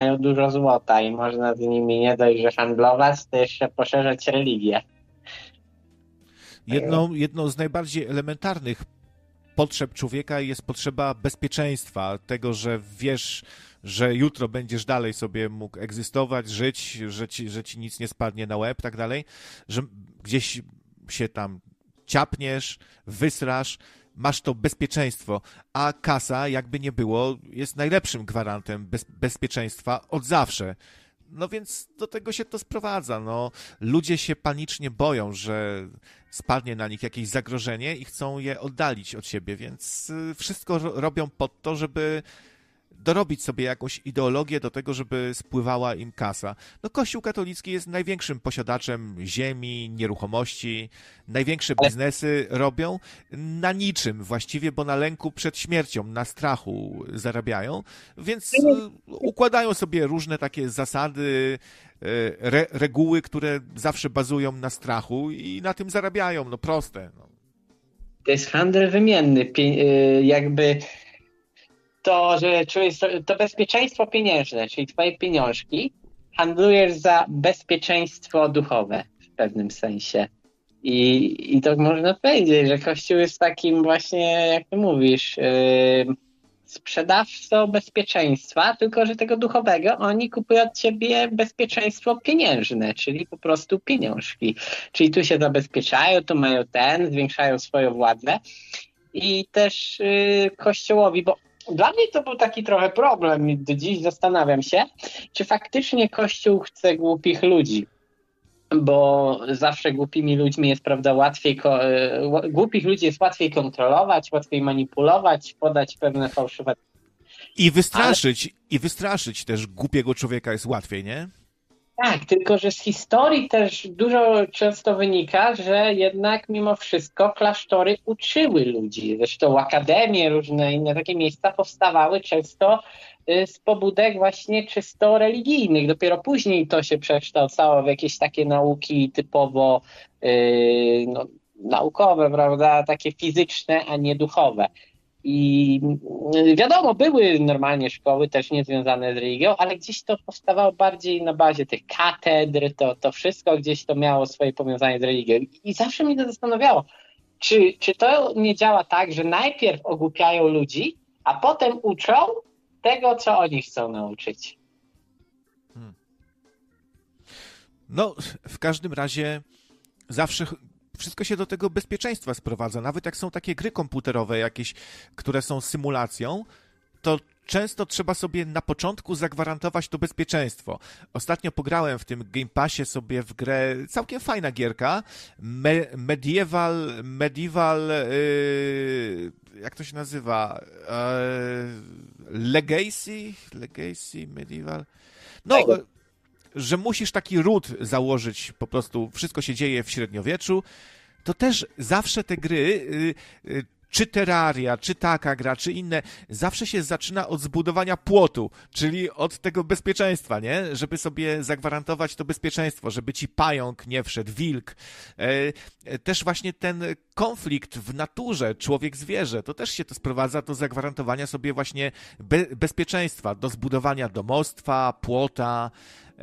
mają dużo złota i można z nimi nie dość, że handlować, to jeszcze poszerzać religię. Jedną z najbardziej elementarnych potrzeb człowieka jest potrzeba bezpieczeństwa, tego, że wiesz, że jutro będziesz dalej sobie mógł egzystować, żyć, że ci nic nie spadnie na łeb, tak dalej, że gdzieś się tam ciapniesz, wysrasz, masz to bezpieczeństwo, a kasa, jakby nie było, jest najlepszym gwarantem bezpieczeństwa od zawsze. No więc do tego się to sprowadza. No, ludzie się panicznie boją, że spadnie na nich jakieś zagrożenie i chcą je oddalić od siebie, więc wszystko robią pod to, żeby dorobić sobie jakąś ideologię do tego, żeby spływała im kasa. No Kościół katolicki jest największym posiadaczem ziemi, nieruchomości, największe biznesy robią na niczym właściwie, bo na lęku przed śmiercią, na strachu zarabiają, więc układają sobie różne takie zasady, reguły, które zawsze bazują na strachu i na tym zarabiają, no proste. No. To jest handel wymienny, jakby to, że czujesz to bezpieczeństwo pieniężne, czyli twoje pieniążki, handlujesz za bezpieczeństwo duchowe w pewnym sensie. I to można powiedzieć, że Kościół jest takim właśnie, jak ty mówisz, sprzedawcą bezpieczeństwa, tylko że tego duchowego oni kupują od ciebie bezpieczeństwo pieniężne, czyli po prostu pieniążki. Czyli tu się zabezpieczają, tu mają zwiększają swoją władzę. I też Kościołowi, bo dla mnie to był taki trochę problem i do dziś zastanawiam się, czy faktycznie Kościół chce głupich ludzi, bo zawsze głupimi ludźmi jest, prawda, głupich ludzi jest łatwiej kontrolować, łatwiej manipulować, podać pewne fałszywe... I wystraszyć też głupiego człowieka jest łatwiej, nie? Tak, tylko że z historii też dużo często wynika, że jednak mimo wszystko klasztory uczyły ludzi. Zresztą akademie, różne inne takie miejsca powstawały często z pobudek właśnie czysto religijnych. Dopiero później to się przekształcało w jakieś takie nauki typowo naukowe, prawda, takie fizyczne, a nie duchowe. I wiadomo, były normalnie szkoły też niezwiązane z religią, ale gdzieś to powstawało bardziej na bazie tych katedr, to wszystko gdzieś to miało swoje powiązanie z religią. I zawsze mnie to zastanawiało, czy to nie działa tak, że najpierw ogłupiają ludzi, a potem uczą tego, co oni chcą nauczyć. No, w każdym razie zawsze wszystko się do tego bezpieczeństwa sprowadza. Nawet jak są takie gry komputerowe jakieś, które są symulacją, to często trzeba sobie na początku zagwarantować to bezpieczeństwo. Ostatnio pograłem w tym Game Passie sobie w grę, całkiem fajna gierka, Medieval, jak to się nazywa? Legacy, Medieval? No, że musisz taki ród założyć, po prostu wszystko się dzieje w średniowieczu, to też zawsze te gry, czy Terraria, czy taka gra, czy inne, zawsze się zaczyna od zbudowania płotu, czyli od tego bezpieczeństwa, nie? Żeby sobie zagwarantować to bezpieczeństwo, żeby ci pająk nie wszedł, wilk. Też właśnie ten konflikt w naturze, człowiek-zwierzę, to też się to sprowadza do zagwarantowania sobie właśnie bezpieczeństwa, do zbudowania domostwa, płota.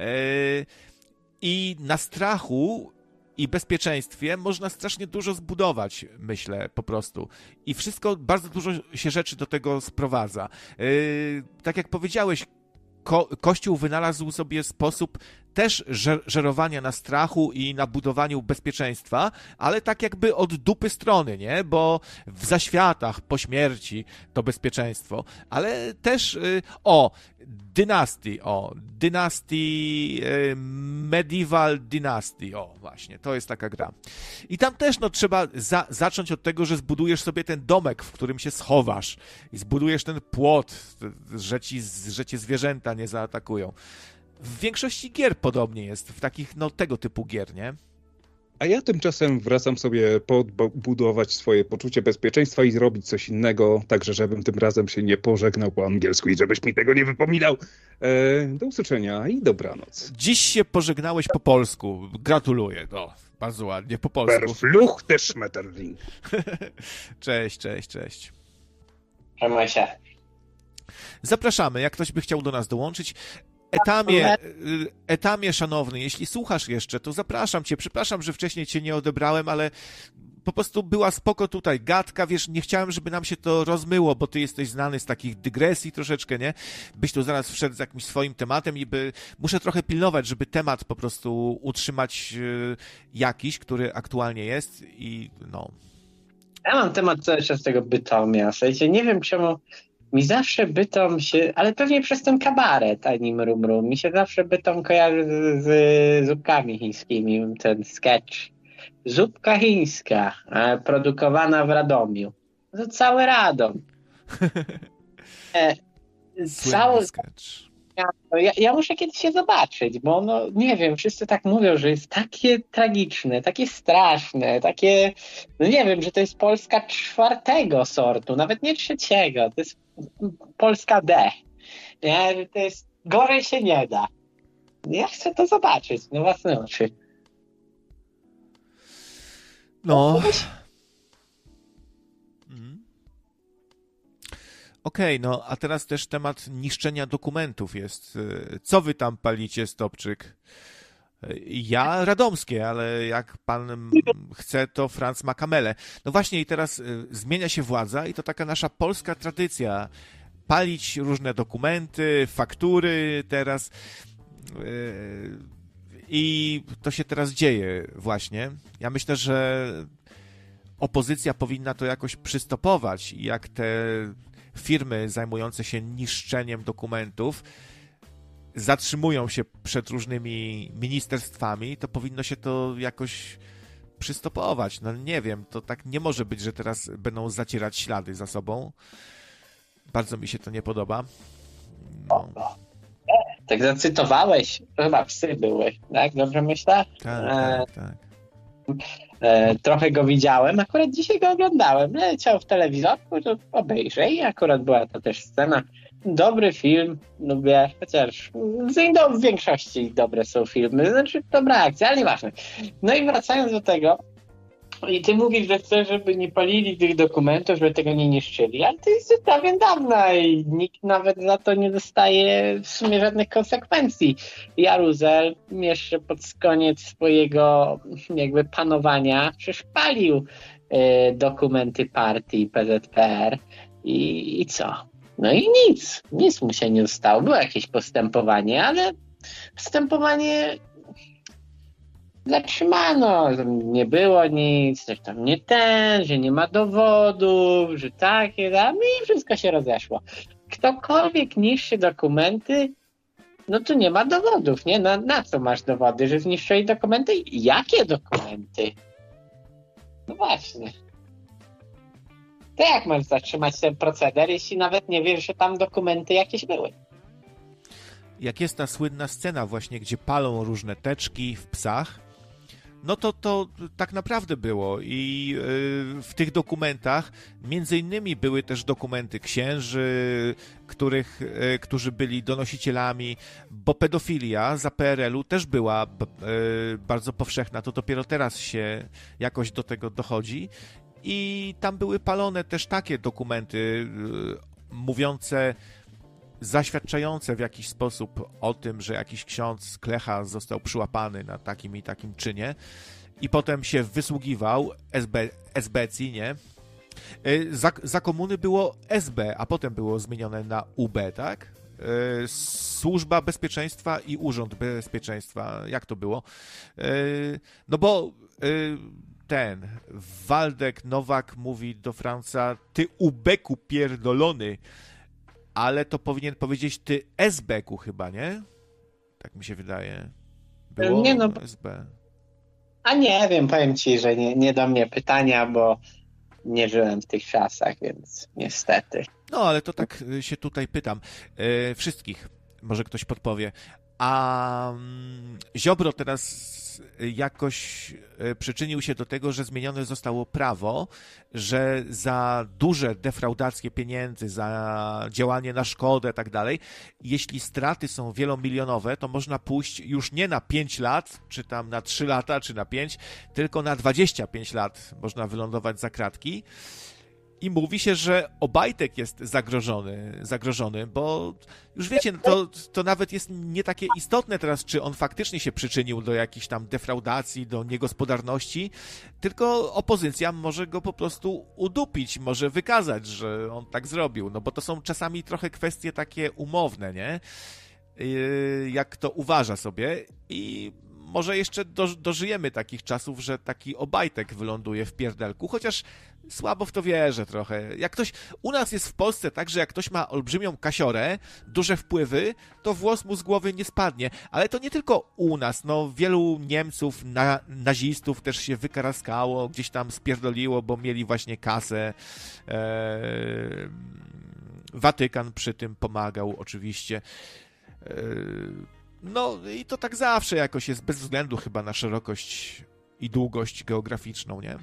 I na strachu i bezpieczeństwie można strasznie dużo zbudować, myślę, po prostu. I wszystko, bardzo dużo się rzeczy do tego sprowadza. Tak jak powiedziałeś, Kościół wynalazł sobie sposób też żerowania na strachu i na budowaniu bezpieczeństwa, ale tak jakby od dupy strony, nie? Bo w zaświatach, po śmierci to bezpieczeństwo, ale też Medieval Dynasty, właśnie, to jest taka gra. I tam też trzeba zacząć od tego, że zbudujesz sobie ten domek, w którym się schowasz i zbudujesz ten płot, że cię zwierzęta nie zaatakują. W większości gier podobnie jest, w takich, tego typu gier, nie? A ja tymczasem wracam sobie podbudować swoje poczucie bezpieczeństwa i zrobić coś innego, także żebym tym razem się nie pożegnał po angielsku i żebyś mi tego nie wypominał. Do usłyszenia i dobranoc. Dziś się pożegnałeś po polsku. Gratuluję. Bardzo ładnie, po polsku. Verfluchte Schmetterling. Cześć. Trzymaj się. Zapraszamy, jak ktoś by chciał do nas dołączyć. Etamie, szanowny, jeśli słuchasz jeszcze, to zapraszam cię. Przepraszam, że wcześniej cię nie odebrałem, ale po prostu była spoko tutaj gadka, wiesz, nie chciałem, żeby nam się to rozmyło, bo ty jesteś znany z takich dygresji troszeczkę, nie? Byś tu zaraz wszedł z jakimś swoim tematem muszę trochę pilnować, żeby temat po prostu utrzymać jakiś, który aktualnie jest i no. Ja mam temat cały czas tego Bytomia, w sensie nie wiem czemu mi zawsze Bytom się, ale pewnie przez ten kabaret, ani mrum, mi się zawsze Bytom kojarzy z zupkami chińskimi, ten sketch. Zupka chińska, produkowana w Radomiu. To cały Radom. Ja muszę kiedyś się zobaczyć, bo no nie wiem, wszyscy tak mówią, że jest takie tragiczne, takie straszne, takie, no nie wiem, że to jest Polska 4. sortu, nawet nie 3, to jest Polska D. Nie, że to jest, gorzej się nie da. Ja chcę to zobaczyć na własne oczy. No. Okej, no a teraz też temat niszczenia dokumentów jest. Co wy tam palicie, Stopczyk? Ja radomskie, ale jak pan chce, to Franz ma kamelę. No właśnie i teraz zmienia się władza i to taka nasza polska tradycja. Palić różne dokumenty, faktury teraz. I to się teraz dzieje właśnie. Ja myślę, że opozycja powinna to jakoś przystopować i jak te firmy zajmujące się niszczeniem dokumentów zatrzymują się przed różnymi ministerstwami, to powinno się to jakoś przystopować. No nie wiem, to tak nie może być, że teraz będą zacierać ślady za sobą. Bardzo mi się to nie podoba. No. Tak zacytowałeś, chyba psy były, tak? Dobrze myślę? Tak. Trochę go widziałem, akurat dzisiaj go oglądałem. Leciał w telewizorku, to obejrzę i akurat była to też scena. Dobry film, lubię, chociaż w większości dobre są filmy, znaczy dobra akcja, ale nieważne. No i wracając do tego, i ty mówisz, że chcesz, żeby nie palili tych dokumentów, żeby tego nie niszczyli, ale to jest prawie dawna i nikt nawet za to nie dostaje w sumie żadnych konsekwencji. Jaruzel jeszcze pod koniec swojego jakby panowania przecież palił dokumenty partii PZPR i co? No i nic mu się nie stało. Było jakieś postępowanie, ale postępowanie zatrzymano, nie było nic, coś tam nie że nie ma dowodów, że takie tam i wszystko się rozeszło. Ktokolwiek niszczy dokumenty, no to nie ma dowodów, nie? Na co masz dowody, że zniszczyli dokumenty? Jakie dokumenty? No właśnie. To jak masz zatrzymać ten proceder, jeśli nawet nie wiesz, że tam dokumenty jakieś były? Jak jest ta słynna scena właśnie, gdzie palą różne teczki w psach, no to tak naprawdę było i w tych dokumentach między innymi były też dokumenty księży, którzy byli donosicielami, bo pedofilia za PRL-u też była bardzo powszechna, to dopiero teraz się jakoś do tego dochodzi i tam były palone też takie dokumenty mówiące, zaświadczające w jakiś sposób o tym, że jakiś ksiądz Klecha został przyłapany na takim i takim czynie i potem się wysługiwał SBC, nie? Za komuny było SB, a potem było zmienione na UB, tak? Służba Bezpieczeństwa i Urząd Bezpieczeństwa. Jak to było? No bo Waldek Nowak mówi do Franca, ty ubeku pierdolony, ale to powinien powiedzieć ty SB-ku chyba, nie? Tak mi się wydaje. Było nie, no, SB. A nie wiem, powiem ci, że nie do mnie pytania, bo nie żyłem w tych czasach, więc niestety. No, ale to tak się tutaj pytam. Wszystkich, może ktoś podpowie. A Ziobro teraz jakoś przyczynił się do tego, że zmienione zostało prawo, że za duże defraudacje pieniędzy, za działanie na szkodę i tak dalej, jeśli straty są wielomilionowe, to można pójść już nie na 5 lat, czy tam na 3 lata, czy na 5, tylko na 25 lat można wylądować za kratki. I mówi się, że Obajtek jest zagrożony, bo już wiecie, to nawet jest nie takie istotne teraz, czy on faktycznie się przyczynił do jakiejś tam defraudacji, do niegospodarności, tylko opozycja może go po prostu udupić, może wykazać, że on tak zrobił, no bo to są czasami trochę kwestie takie umowne, nie? Jak to uważa sobie i może jeszcze dożyjemy takich czasów, że taki Obajtek wyląduje w pierdelku, chociaż słabo w to wierzę trochę. Jak ktoś, u nas jest w Polsce tak, że jak ktoś ma olbrzymią kasiorę, duże wpływy, to włos mu z głowy nie spadnie. Ale to nie tylko u nas, no wielu Niemców, nazistów też się wykaraskało, gdzieś tam spierdoliło, bo mieli właśnie kasę. Watykan przy tym pomagał oczywiście. No i to tak zawsze jakoś jest, bez względu chyba na szerokość i długość geograficzną, nie?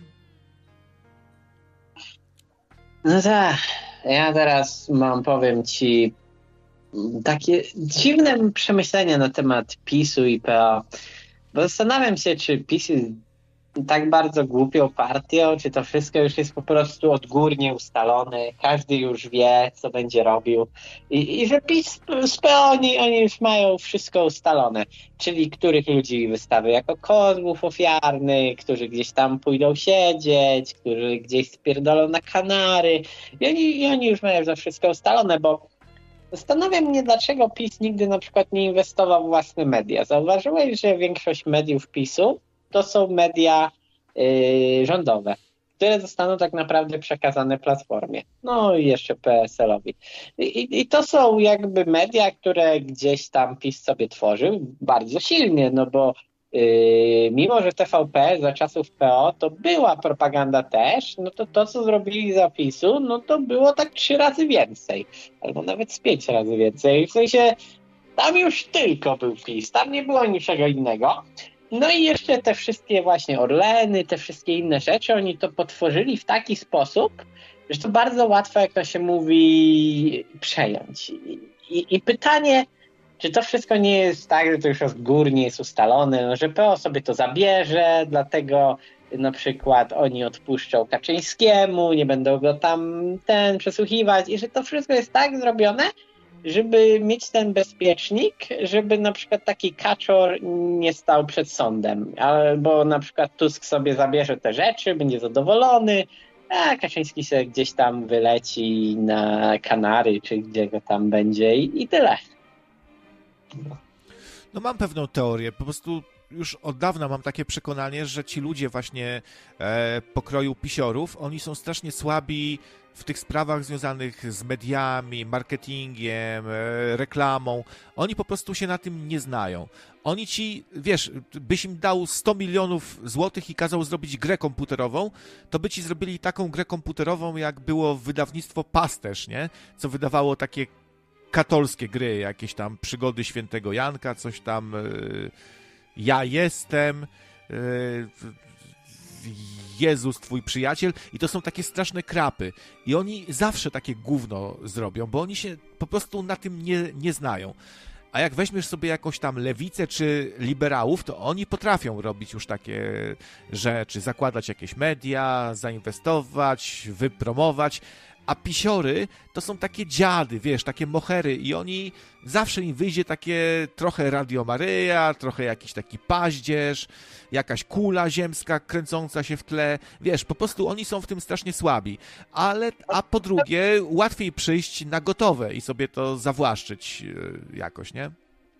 No tak, ja teraz powiem ci, takie dziwne przemyślenia na temat PiS-u i PO, bo zastanawiam się, czy PiS jest tak bardzo głupią partią, czy to wszystko już jest po prostu odgórnie ustalone, każdy już wie, co będzie robił i że PiS z PO oni już mają wszystko ustalone, czyli których ludzi wystawią jako kozłów ofiarnych, którzy gdzieś tam pójdą siedzieć, którzy gdzieś spierdolą na Kanary i oni już mają za wszystko ustalone, bo zastanawiam mnie, dlaczego PiS nigdy na przykład nie inwestował w własne media. Zauważyłeś, że większość mediów PiS-u to są media rządowe, które zostaną tak naprawdę przekazane Platformie. No i jeszcze PSL-owi. I to są jakby media, które gdzieś tam PiS sobie tworzył bardzo silnie, no bo mimo, że TVP za czasów PO to była propaganda też, no to co zrobili za PiS-u, no to było tak 3 razy więcej. Albo nawet z 5 razy więcej. W sensie tam już tylko był PiS, tam nie było niczego innego. No i jeszcze te wszystkie właśnie Orleny, te wszystkie inne rzeczy, oni to potworzyli w taki sposób, że to bardzo łatwo, jak to się mówi, przejąć. I pytanie, czy to wszystko nie jest tak, że to już odgórnie jest ustalone, no, że PO sobie to zabierze, dlatego na przykład oni odpuszczą Kaczyńskiemu, nie będą go tam przesłuchiwać i że to wszystko jest tak zrobione, żeby mieć ten bezpiecznik, żeby na przykład taki kaczor nie stał przed sądem, albo na przykład Tusk sobie zabierze te rzeczy, będzie zadowolony, a Kaczyński sobie gdzieś tam wyleci na Kanary, czy gdzie go tam będzie i tyle. No mam pewną teorię, po prostu już od dawna mam takie przekonanie, że ci ludzie właśnie pokroju pisiorów, oni są strasznie słabi w tych sprawach związanych z mediami, marketingiem, reklamą. Oni po prostu się na tym nie znają. Oni ci, wiesz, byś im dał 100 milionów złotych i kazał zrobić grę komputerową, to by ci zrobili taką grę komputerową, jak było wydawnictwo Pasterz, nie? Co wydawało takie katolskie gry, jakieś tam przygody świętego Janka, coś tam ja jestem, Jezus, twój przyjaciel, i to są takie straszne krapy. I oni zawsze takie gówno zrobią, bo oni się po prostu na tym nie znają. A jak weźmiesz sobie jakąś tam lewicę czy liberałów, to oni potrafią robić już takie rzeczy, zakładać jakieś media, zainwestować, wypromować, a pisiory to są takie dziady, wiesz, takie mohery i oni, zawsze im wyjdzie takie trochę Radio Maryja, trochę jakiś taki paździerz, jakaś kula ziemska kręcąca się w tle, wiesz, po prostu oni są w tym strasznie słabi, a po drugie łatwiej przyjść na gotowe i sobie to zawłaszczyć jakoś, nie?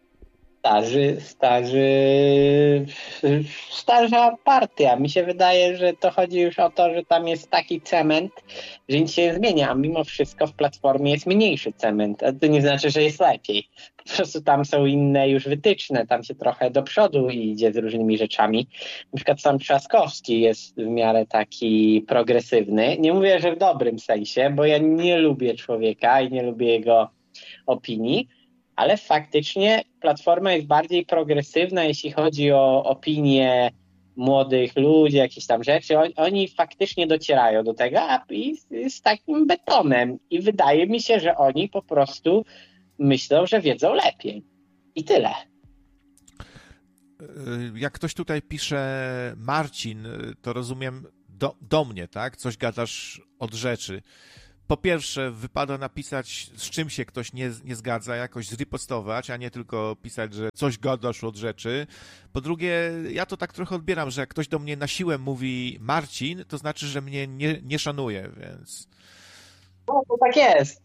Starza partia. Mi się wydaje, że to chodzi już o to, że tam jest taki cement, że nic się nie zmienia, a mimo wszystko w Platformie jest mniejszy cement. A to nie znaczy, że jest lepiej. Po prostu tam są inne już wytyczne, tam się trochę do przodu idzie z różnymi rzeczami. Na przykład sam Trzaskowski jest w miarę taki progresywny. Nie mówię, że w dobrym sensie, bo ja nie lubię człowieka i nie lubię jego opinii, ale faktycznie Platforma jest bardziej progresywna, jeśli chodzi o opinie młodych ludzi, jakieś tam rzeczy. Oni faktycznie docierają do tego, a PiS z takim betonem. I wydaje mi się, że oni po prostu myślą, że wiedzą lepiej. I tyle. Jak ktoś tutaj pisze Marcin, to rozumiem, do mnie, tak? Coś gadasz od rzeczy. Po pierwsze, wypada napisać, z czym się ktoś nie zgadza, jakoś zripostować, a nie tylko pisać, że coś gadasz od rzeczy. Po drugie, ja to tak trochę odbieram, że jak ktoś do mnie na siłę mówi Marcin, to znaczy, że mnie nie szanuje, więc... No, to tak jest.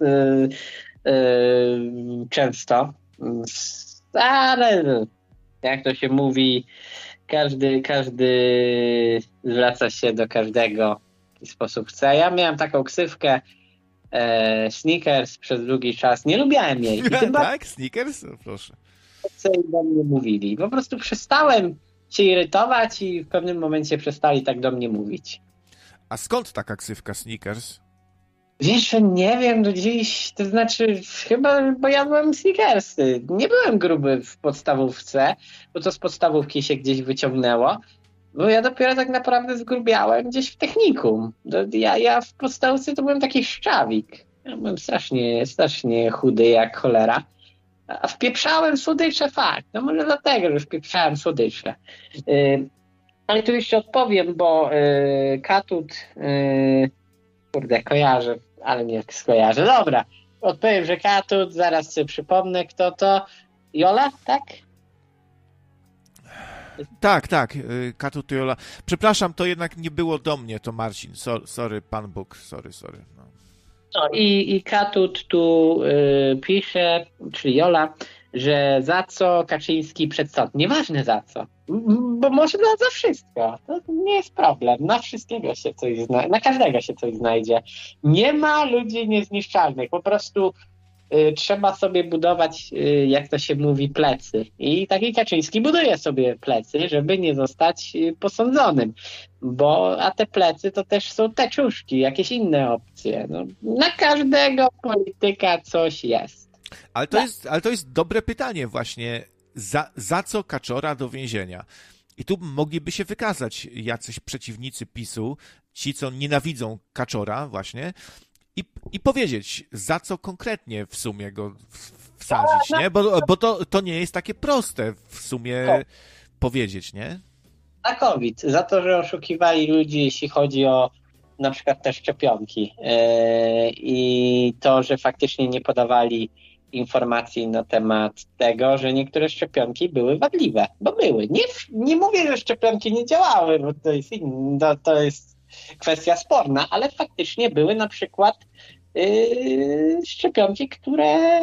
Często. Ale jak to się mówi, każdy zwraca się do każdego w jaki sposób chce. Ja miałem taką ksywkę Snickers przez długi czas. Nie lubiałem jej. I tym tak? Snickers? O, proszę. do mnie mówili. Po prostu przestałem się irytować i w pewnym momencie przestali tak do mnie mówić. A skąd taka ksywka Snickers? Wiesz, nie wiem, do dziś, to znaczy chyba, bo ja byłem Snickersy. Nie byłem gruby w podstawówce, bo to z podstawówki się gdzieś wyciągnęło, bo ja dopiero tak naprawdę zgrubiałem gdzieś w technikum. Ja w podstawówce to byłem taki szczawik. Ja byłem strasznie chudy jak cholera. A wpieprzałem słodycze, fakt. No może dlatego, że wpieprzałem słodycze. Ale tu jeszcze odpowiem, bo Katut... Kurde, kojarzę, ale nie skojarzę. Dobra, odpowiem, że Katut, zaraz sobie przypomnę, kto to. Jola, tak? Tak, Katut i Jola. Przepraszam, to jednak nie było do mnie, to Marcin. Sorry, Pan Bóg, sorry. No. No i Katut tu pisze, czyli Jola, że za co Kaczyński przed sąd. Nieważne za co, bo może za wszystko. To nie jest problem. Na wszystkiego się coś znajdzie, na każdego się coś znajdzie. Nie ma ludzi niezniszczalnych. Po prostu trzeba sobie budować, jak to się mówi, plecy. I taki Kaczyński buduje sobie plecy, żeby nie zostać posądzonym. A te plecy to też są teczuszki, jakieś inne opcje. No, na każdego polityka coś jest. Ale to jest dobre pytanie właśnie. Za co Kaczora do więzienia? I tu mogliby się wykazać jacyś przeciwnicy PiS-u, ci, co nienawidzą Kaczora właśnie, i powiedzieć, za co konkretnie w sumie go wsadzić, nie? Bo to nie jest takie proste w sumie powiedzieć, nie? Na COVID. Za to, że oszukiwali ludzi, jeśli chodzi o na przykład te szczepionki. I to, że faktycznie nie podawali informacji na temat tego, że niektóre szczepionki były wadliwe, bo były. Nie mówię, że szczepionki nie działały, bo to jest kwestia sporna, ale faktycznie były na przykład szczepionki, które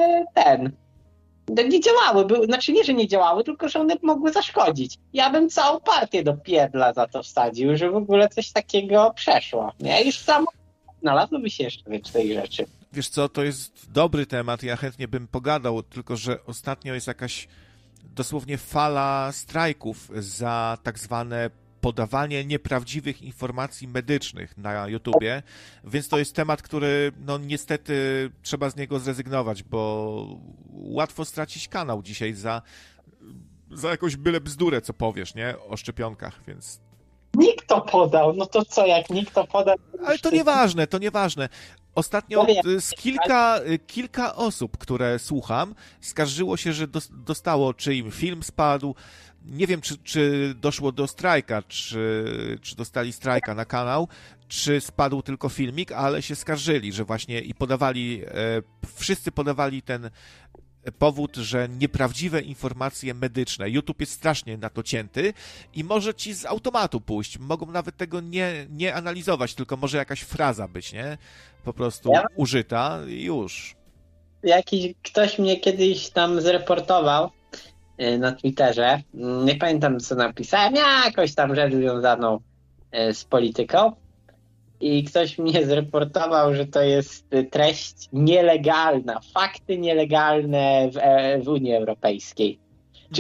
nie działały. Znaczy nie, że nie działały, tylko że one mogły zaszkodzić. Ja bym całą partię do pierdla za to wsadził, że w ogóle coś takiego przeszło. Ja już samo znalazłoby się jeszcze więcej rzeczy. Wiesz co, to jest dobry temat, ja chętnie bym pogadał, tylko że ostatnio jest jakaś dosłownie fala strajków za tak zwane podawanie nieprawdziwych informacji medycznych na YouTubie, więc to jest temat, który no niestety trzeba z niego zrezygnować, bo łatwo stracić kanał dzisiaj za jakąś byle bzdurę, co powiesz, nie? O szczepionkach, więc... Nikt to podał, no to co, jak nikt to podał... Ale to nieważne. Ostatnio z kilka osób, które słucham, skarżyło się, że dostało, czy im film spadł. Nie wiem, czy doszło do strajka, czy dostali strajka na kanał, czy spadł tylko filmik, ale się skarżyli, że właśnie i wszyscy podawali ten powód, że nieprawdziwe informacje medyczne. YouTube jest strasznie na to cięty i może ci z automatu pójść. Mogą nawet tego nie analizować, tylko może jakaś fraza być, nie? Po prostu użyta i już. Ktoś mnie kiedyś tam zreportował na Twitterze. Nie pamiętam, co napisałem. Jakąś tam rzecz związaną z polityką. I ktoś mnie zreportował, że to jest treść nielegalna, fakty nielegalne w Unii Europejskiej. Czy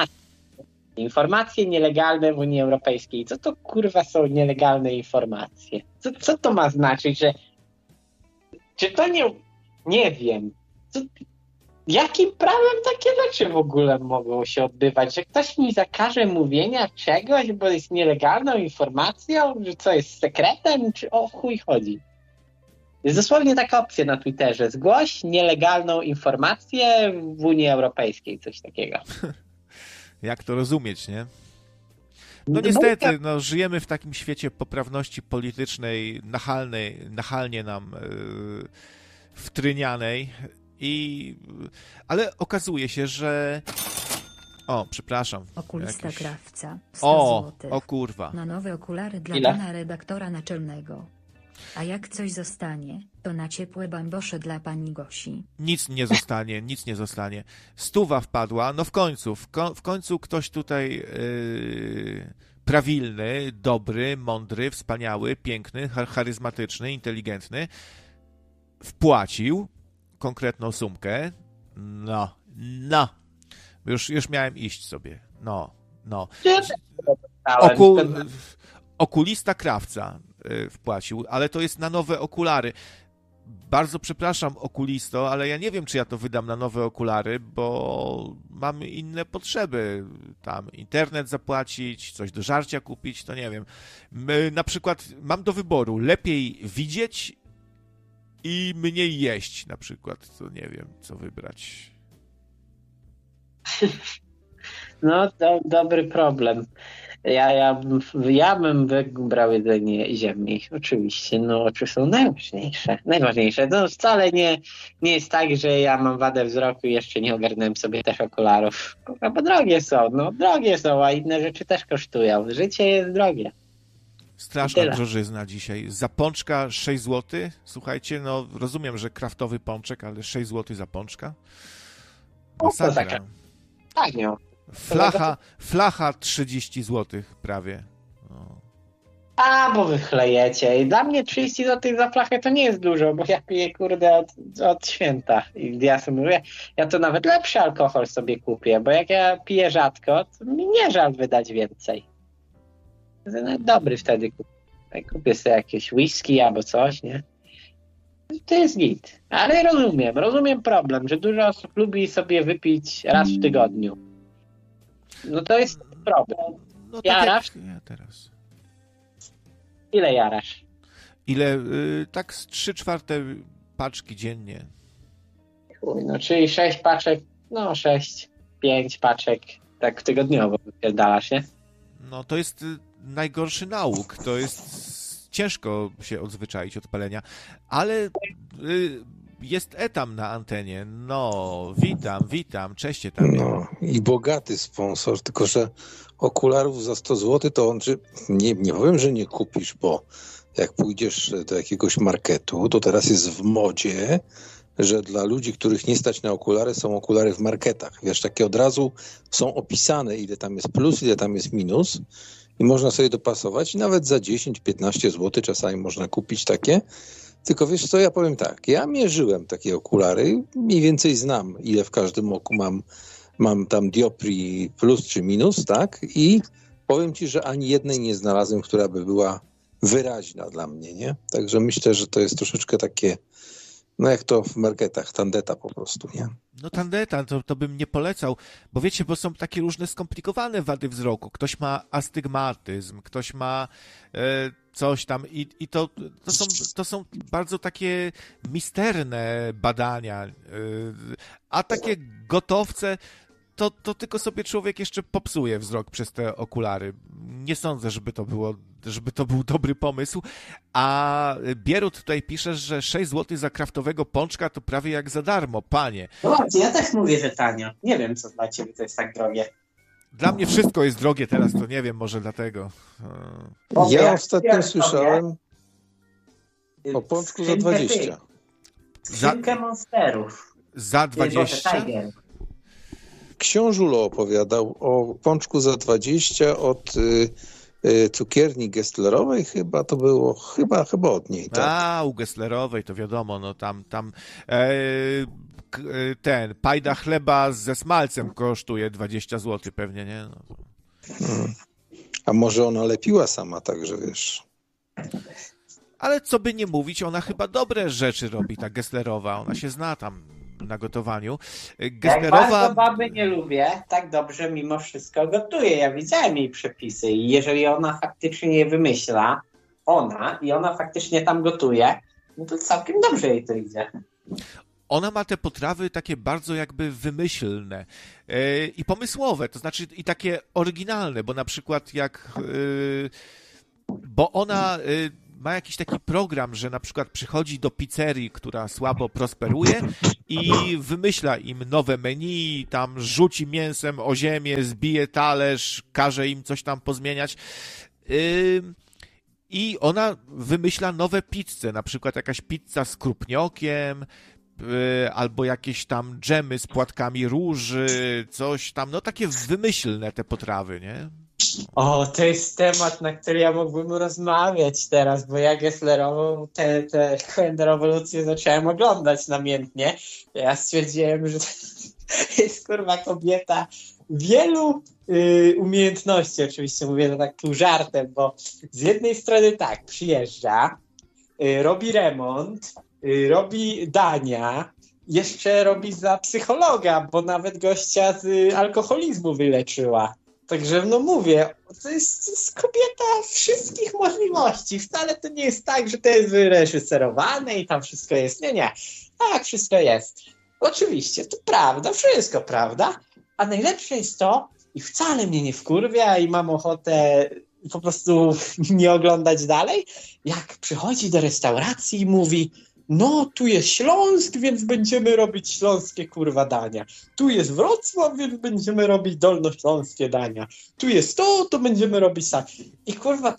informacje nielegalne w Unii Europejskiej. Co to kurwa są nielegalne informacje? Co to ma znaczyć, że... Czy to nie wiem. Jakim prawem takie rzeczy w ogóle mogą się odbywać? Że ktoś mi zakaże mówienia czegoś, bo jest nielegalną informacją? Że co, jest sekretem? Czy o chuj chodzi? Jest dosłownie taka opcja na Twitterze. Zgłoś nielegalną informację w Unii Europejskiej. Coś takiego. Jak to rozumieć, nie? No niestety, no, żyjemy w takim świecie poprawności politycznej, nachalnie nam wtrynianej, ale okazuje się, że... O, przepraszam. Okulista Jakiś... krawca. 100 złotych. O kurwa. Na nowe okulary dla Ile? pana redaktora naczelnego. A jak coś zostanie, to na ciepłe bambosze dla pani Gosi. Nic nie zostanie. 100 wpadła, no w końcu ktoś tutaj prawilny, dobry, mądry, wspaniały, piękny, charyzmatyczny, inteligentny wpłacił konkretną sumkę. No. Już miałem iść sobie. No. Okulista krawca wpłacił, ale to jest na nowe okulary. Bardzo przepraszam, okulisto, ale ja nie wiem, czy ja to wydam na nowe okulary, bo mam inne potrzeby. Tam internet zapłacić, coś do żarcia kupić, to nie wiem. Na przykład mam do wyboru lepiej widzieć i mniej jeść na przykład. To nie wiem, co wybrać. No, dobry problem. Ja bym wybrał jedzenie ziemi. Oczywiście, no oczy są najważniejsze. No wcale nie jest tak, że ja mam wadę wzroku i jeszcze nie ogarnąłem sobie też okularów. Bo drogie są, a inne rzeczy też kosztują. Życie jest drogie. Straszna drożyzna dzisiaj. Za pączka 6 zł. Słuchajcie, no rozumiem, że kraftowy pączek, ale 6 zł za pączka? Masakra. Tanio. Flacha 30 zł prawie. No. Bo wy chlejecie. I dla mnie 30 zł za flachę to nie jest dużo, bo ja piję od święta. I ja sobie mówię, ja to nawet lepszy alkohol sobie kupię, bo jak ja piję rzadko, to mi nie żal wydać więcej. Nawet dobry wtedy kupię sobie jakieś whisky albo coś, nie? To jest git. Ale rozumiem problem, że dużo osób lubi sobie wypić raz w tygodniu. No to jest problem. No jarasz? Tak ja teraz. Ile jarasz? Tak z 3/4 paczki dziennie. No czyli 6 paczek, 5 paczek tak tygodniowo wypierdalasz, nie? No to jest najgorszy nauk. To jest ciężko się odzwyczaić od palenia, ale jest Etam na antenie. No, witam, cześć Etamie. No i bogaty sponsor, tylko że okularów za 100 zł to on, nie powiem, że nie kupisz, bo jak pójdziesz do jakiegoś marketu, to teraz jest w modzie, że dla ludzi, których nie stać na okulary, są okulary w marketach. Wiesz, takie od razu są opisane, ile tam jest plus, ile tam jest minus i można sobie dopasować i nawet za 10-15 zł czasami można kupić takie. Tylko wiesz co, ja powiem tak, ja mierzyłem takie okulary, mniej więcej znam, ile w każdym oku mam tam dioptrii plus czy minus, tak? I powiem ci, że ani jednej nie znalazłem, która by była wyraźna dla mnie, nie? Także myślę, że to jest troszeczkę takie, no jak to w marketach, tandeta po prostu, nie? No tandeta, to bym nie polecał, bo wiecie, bo są takie różne skomplikowane wady wzroku. Ktoś ma astygmatyzm, ktoś ma coś tam i to są bardzo takie misterne badania, a takie gotowce to tylko sobie człowiek jeszcze popsuje wzrok przez te okulary. Nie sądzę, żeby to był dobry pomysł. A Bierut tutaj pisze, że 6 zł za kraftowego pączka to prawie jak za darmo, panie. No właśnie, ja też mówię, że tanio. Nie wiem, co dla ciebie to jest tak drogie. Dla mnie wszystko jest drogie teraz, to nie wiem, może dlatego. Ja ostatnio słyszałem o pączku za 20. Skrzynkę monsterów. Za 20? Książulo opowiadał o pączku za 20 od cukierni Gesslerowej, chyba to było, chyba od niej. Tak? U Gesslerowej to wiadomo, no tam ten pajda chleba ze smalcem kosztuje 20 zł pewnie, nie? No. A może ona lepiła sama, także wiesz. Ale co by nie mówić, ona chyba dobre rzeczy robi, ta Gesslerowa, ona się zna tam na gotowaniu. Jak bardzo baby nie lubię, tak dobrze mimo wszystko gotuje. Ja widziałem jej przepisy i jeżeli ona faktycznie je wymyśla, ona faktycznie tam gotuje, no to całkiem dobrze jej to idzie. ona ma te potrawy takie bardzo jakby wymyślne i pomysłowe, to znaczy i takie oryginalne, bo na przykład bo ona ma jakiś taki program, że na przykład przychodzi do pizzerii, która słabo prosperuje i wymyśla im nowe menu, tam rzuci mięsem o ziemię, zbije talerz, każe im coś tam pozmieniać. I ona wymyśla nowe pizze, na przykład jakaś pizza z krupniokiem, albo jakieś tam dżemy z płatkami róży, coś tam, no takie wymyślne te potrawy, nie? O, to jest temat, na który ja mógłbym rozmawiać teraz, bo ja Gesslerową, te rewolucje zacząłem oglądać namiętnie. Ja stwierdziłem, że to jest kurwa kobieta wielu umiejętności, oczywiście mówię to tak pół żartem, bo z jednej strony tak, przyjeżdża, robi remont, robi dania, jeszcze robi za psychologa, bo nawet gościa z alkoholizmu wyleczyła. Także no mówię, to jest kobieta wszystkich możliwości. Wcale to nie jest tak, że to jest wyreżyserowane i tam wszystko jest. Nie. Tak, wszystko jest. Oczywiście, to prawda, wszystko prawda. A najlepsze jest to, i wcale mnie nie wkurwia i mam ochotę po prostu nie oglądać dalej, jak przychodzi do restauracji i mówi: no, tu jest Śląsk, więc będziemy robić śląskie kurwa dania. Tu jest Wrocław, więc będziemy robić dolnośląskie dania. Tu jest to będziemy robić tak. I kurwa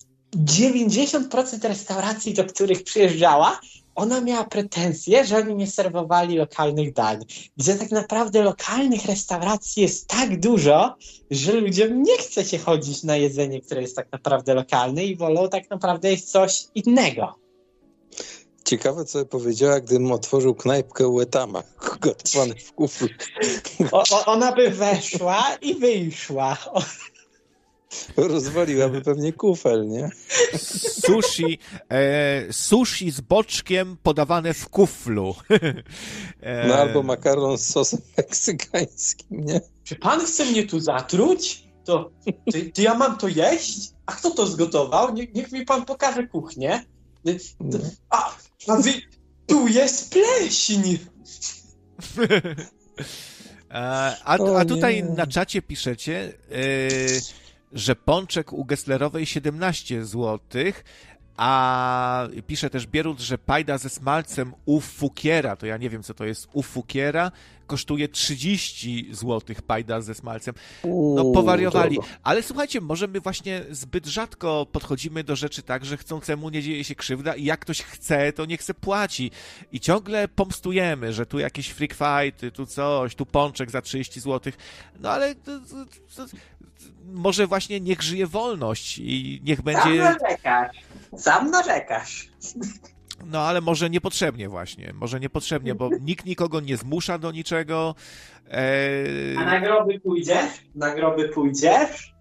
90% restauracji, do których przyjeżdżała, ona miała pretensje, że oni nie serwowali lokalnych dań. Gdzie tak naprawdę lokalnych restauracji jest tak dużo, że ludziom nie chce się chodzić na jedzenie, które jest tak naprawdę lokalne i wolą tak naprawdę jeść coś innego. Ciekawe, co powiedziała, gdybym otworzył knajpkę u Etama, gotowany w kuflu. Ona by weszła i wyszła. Rozwaliłaby pewnie kufel, nie? Sushi z boczkiem podawane w kuflu. No albo makaron z sosem meksykańskim, nie? Czy pan chce mnie tu zatruć? To ja mam to jeść? A kto to zgotował? Niech mi pan pokaże kuchnię. A wy, tu jest pleśń! A tutaj na czacie piszecie, że pączek u Gesslerowej 17 zł, a pisze też Bierut, że pajda ze smalcem u Fukiera, to ja nie wiem, co to jest u Fukiera, kosztuje 30 zł pajda ze smalcem. No powariowali. Ale słuchajcie, może my właśnie zbyt rzadko podchodzimy do rzeczy tak, że chcącemu nie dzieje się krzywda i jak ktoś chce, to niech se płaci. I ciągle pomstujemy, że tu jakieś freak fighty, tu coś, tu pączek za 30 zł. No ale może właśnie niech żyje wolność i niech będzie... Sam narzekasz. No ale może niepotrzebnie właśnie, bo nikt nikogo nie zmusza do niczego. A na groby pójdziesz? Na groby pójdziesz?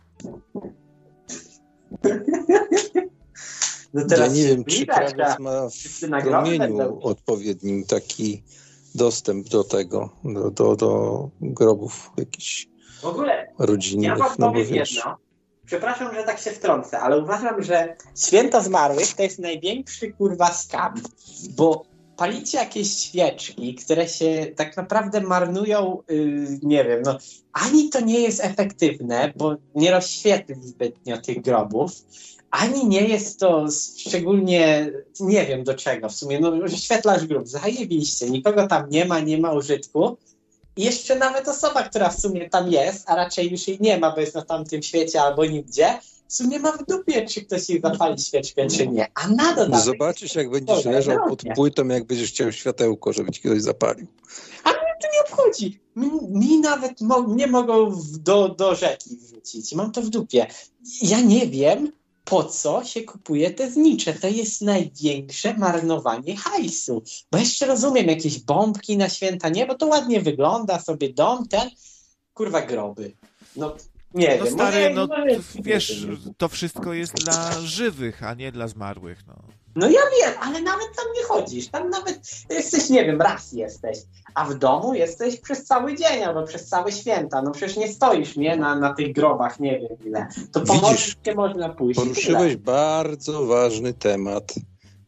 No teraz ja nie wiem, czy Krawiec ma w promieniu odpowiednim taki dostęp do tego, do grobów jakichś rodzinnych. Ja wam powiem jedno. Przepraszam, że tak się wtrącę, ale uważam, że święto zmarłych to jest największy kurwa skam, bo palicie jakieś świeczki, które się tak naprawdę marnują, nie wiem, no ani to nie jest efektywne, bo nie rozświetli zbytnio tych grobów, ani nie jest to szczególnie, nie wiem do czego w sumie, no oświetlasz grób, zajebiście, nikogo tam nie ma użytku. I jeszcze nawet osoba, która w sumie tam jest, a raczej już jej nie ma, bo jest na tamtym świecie albo nigdzie, w sumie ma w dupie, czy ktoś jej zapali świeczkę, czy nie. A na dodatek... Zobaczysz, jak będziesz leżał pod płytą, jak będziesz chciał światełko, żeby ci ktoś zapalił. A mnie to nie obchodzi. Mi nawet nie mogą do rzeki wrzucić. Mam to w dupie. Ja nie wiem, po co się kupuje te znicze. To jest największe marnowanie hajsu. Bo jeszcze rozumiem, jakieś bombki na święta, nie? Bo to ładnie wygląda, sobie dom, kurwa groby. No nie wiem. Stary, wiesz, to wszystko jest dla żywych, a nie dla zmarłych, no. No ja wiem, ale nawet tam nie chodzisz. Tam nawet jesteś, nie wiem, raz jesteś. A w domu jesteś przez cały dzień albo przez całe święta. No przecież nie stoisz, nie? Na tych grobach, nie wiem ile. To pomodlić się można pójść. Poruszyłeś bardzo ważny temat.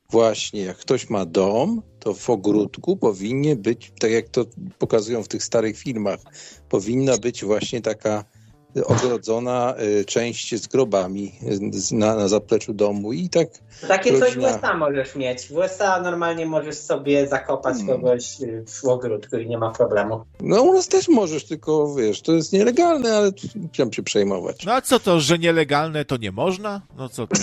właśnie, jak ktoś ma dom, to w ogródku powinien być, tak jak to pokazują w tych starych filmach, powinna być właśnie taka ogrodzona część z grobami na zapleczu domu i tak. Takie coś w rodzina... USA możesz mieć. W USA normalnie możesz sobie zakopać kogoś w ogródku i nie ma problemu. No u nas też możesz, tylko wiesz, to jest nielegalne, ale chciałem się przejmować. No a co to, że nielegalne to nie można? No co to?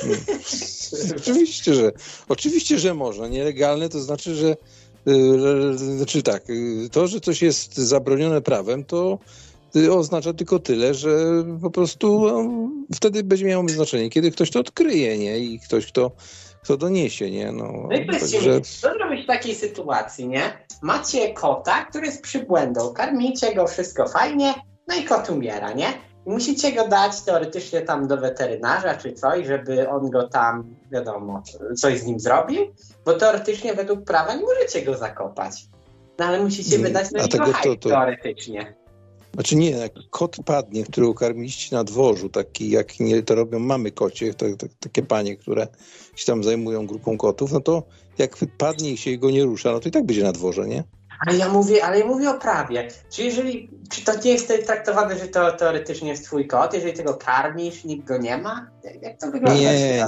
Oczywiście, że można. Nielegalne to znaczy, że znaczy tak, to, że coś jest zabronione prawem, to oznacza tylko tyle, że po prostu wtedy będzie miało znaczenie, kiedy ktoś to odkryje, nie? I ktoś, kto doniesie, nie? No i powiedzcie mi, co zrobić w takiej sytuacji, nie? Macie kota, który jest przybłędą, karmicie go, wszystko fajnie, no i kot umiera, nie? I musicie go dać teoretycznie tam do weterynarza czy coś, żeby on go tam, wiadomo, coś z nim zrobił, bo teoretycznie według prawa nie możecie go zakopać. No ale musicie wydać na niego hajs teoretycznie. Znaczy nie, jak kot padnie, którego karmiliście na dworzu, taki jak to robią mamy kocie, takie panie, które się tam zajmują grupą kotów, no to jak padnie i się go nie rusza, no to i tak będzie na dworze, nie? Ale ja mówię o prawie. Czy to nie jest traktowane, że to teoretycznie jest twój kot, jeżeli tego karmisz, nikt go nie ma? Jak to wygląda?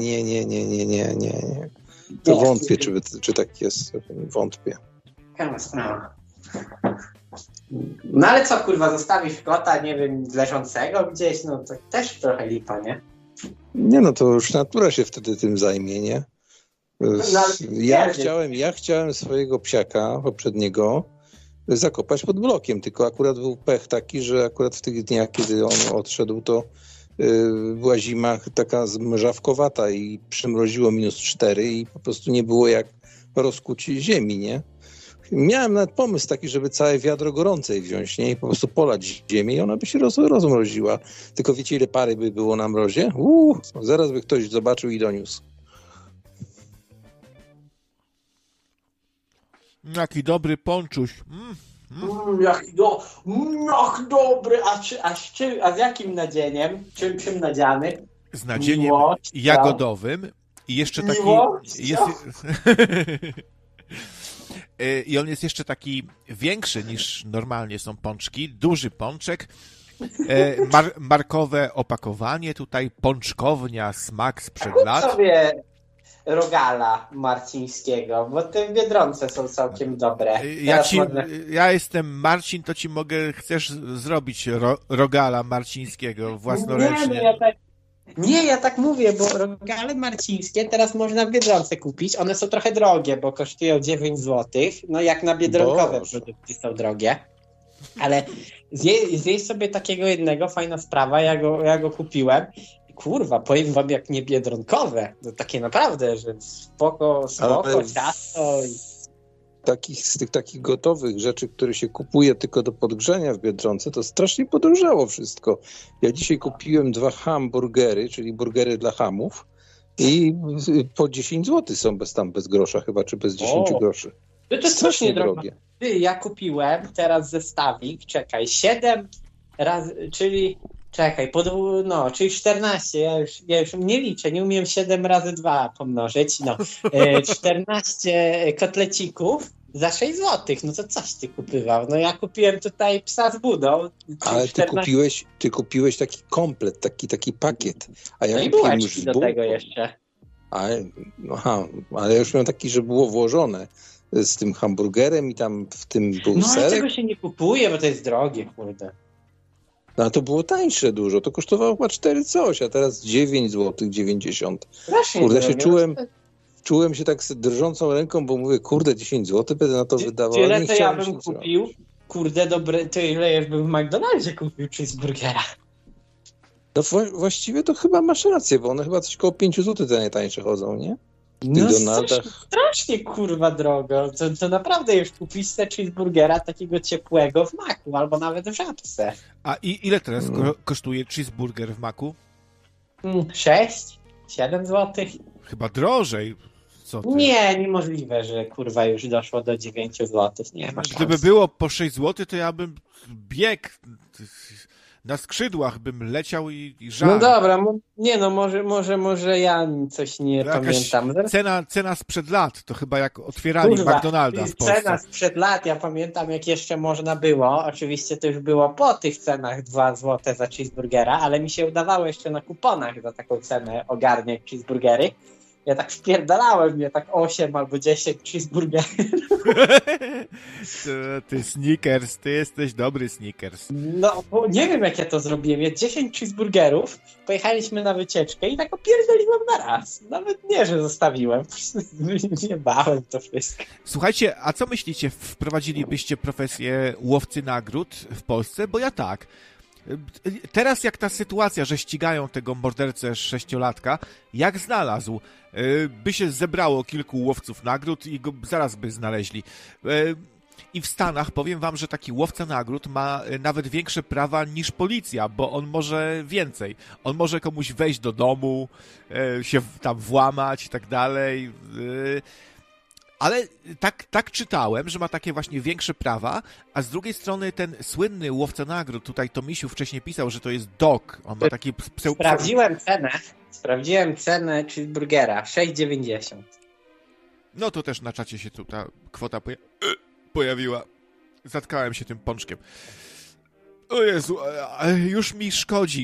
Nie. To wątpię, czy tak jest. Wątpię. Jaka sprawa. No ale co, kurwa, zostawisz kota, nie wiem, leżącego gdzieś, no to też trochę lipa, nie? Nie, no to już natura się wtedy tym zajmie, nie? No, ja chciałem swojego psiaka poprzedniego zakopać pod blokiem, tylko akurat był pech taki, że akurat w tych dniach, kiedy on odszedł, to była zima taka mrzawkowata i przymroziło -4 i po prostu nie było jak rozkuć ziemi, nie? Miałem nawet pomysł taki, żeby całe wiadro gorącej wziąć, nie? I po prostu polać ziemię i ona by się rozmroziła. Tylko wiecie, ile pary by było na mrozie? Zaraz by ktoś zobaczył i doniósł. Jaki dobry ponczuś. Jak dobry. A z jakim nadzieniem? Czym nadziany? Z nadzieniem Miłość, jagodowym. I jeszcze taki... I on jest jeszcze taki większy niż normalnie są pączki. Duży pączek. Markowe opakowanie. Tutaj pączkownia, smak sprzed lat. Kup sobie rogala marcińskiego, bo te w Biedronce są całkiem dobre. Ja jestem Marcin, to ci mogę, chcesz zrobić rogala marcińskiego własnoręcznie. Ja tak mówię, bo rogale marcińskie teraz można w Biedronce kupić. One są trochę drogie, bo kosztują 9 zł. No jak na biedronkowe produkty są drogie. Ale zjeść sobie takiego jednego, fajna sprawa, ja go kupiłem. Kurwa, powiem wam, jak nie biedronkowe. To takie naprawdę, że spoko, ciasto. Z tych takich gotowych rzeczy, które się kupuje tylko do podgrzania w Biedronce, to strasznie podrożało wszystko. Ja dzisiaj kupiłem 2 hamburgery, czyli burgery dla hamów i po 10 zł są bez grosza chyba, czy bez 10 groszy. To jest strasznie drogie. Ja kupiłem teraz zestawik, 7 razy, czyli czyli 14, ja już nie liczę, nie umiem 7 razy 2 pomnożyć, 14 kotlecików za 6 zł, no to coś ty kupywał, no ja kupiłem tutaj psa z budą. Ale ty kupiłeś taki komplet, taki pakiet, a ja i kupiłem już do tego jeszcze. Ale ja już miałem taki, że było włożone z tym hamburgerem i tam w tym był serek. No tego się nie kupuje, bo to jest drogie, kurde. No a to było tańsze dużo, to kosztowało chyba 4 coś, a teraz 9 zł 90. Kurde, się czułem się tak z drżącą ręką, bo mówię, kurde, 10 zł będę na to wydawał. Tyle to ja bym kupił, kurde, tyle już bym w McDonaldzie kupił cheeseburgera. No właściwie to chyba masz rację, bo one chyba coś koło 5 zł te najtańsze chodzą, nie? Strasznie kurwa drogo. To naprawdę już kupić sobie cheeseburgera takiego ciepłego w Macu, albo nawet w Żabce. A ile teraz kosztuje cheeseburger w Macu? 6? 7 zł? Chyba drożej. Co ty? Nie, niemożliwe, że kurwa już doszło do 9 zł. Nie ma szans. Gdyby było po 6 zł, to ja bym biegł Na skrzydłach bym leciał i żar. No dobra, może ja coś nie Jakaś pamiętam. Cena sprzed lat, to chyba jak otwierali McDonalda w Polsce. Cena sprzed lat, ja pamiętam jak jeszcze można było, oczywiście to już było po tych cenach 2 zł za cheeseburgera, ale mi się udawało jeszcze na kuponach za taką cenę ogarniać cheeseburgery. Ja tak wpierdalałem, tak 8 albo 10 cheeseburgerów. Ty Snickers, ty jesteś dobry Snickers. No, bo nie wiem jak ja to zrobiłem. Ja 10 cheeseburgerów, pojechaliśmy na wycieczkę i tak opierdoliłem na raz. Nawet nie, że zostawiłem. Nie bałem to wszystko. Słuchajcie, a co myślicie, wprowadzilibyście profesję łowcy nagród w Polsce? Bo ja tak. Teraz jak ta sytuacja, że ścigają tego mordercę 6-latka, jak znalazł, by się zebrało kilku łowców nagród i go zaraz by znaleźli. I w Stanach powiem wam, że taki łowca nagród ma nawet większe prawa niż policja, bo on może więcej. On może komuś wejść do domu, się tam włamać i tak dalej. Ale tak czytałem, że ma takie właśnie większe prawa, a z drugiej strony ten słynny łowca nagród, tutaj Tomisiu wcześniej pisał, że to jest Doc. On ma taki Sprawdziłem cenę cheeseburgera, 6,90. No to też na czacie się tu ta kwota pojawiła. Zatkałem się tym pączkiem. O Jezu, już mi szkodzi.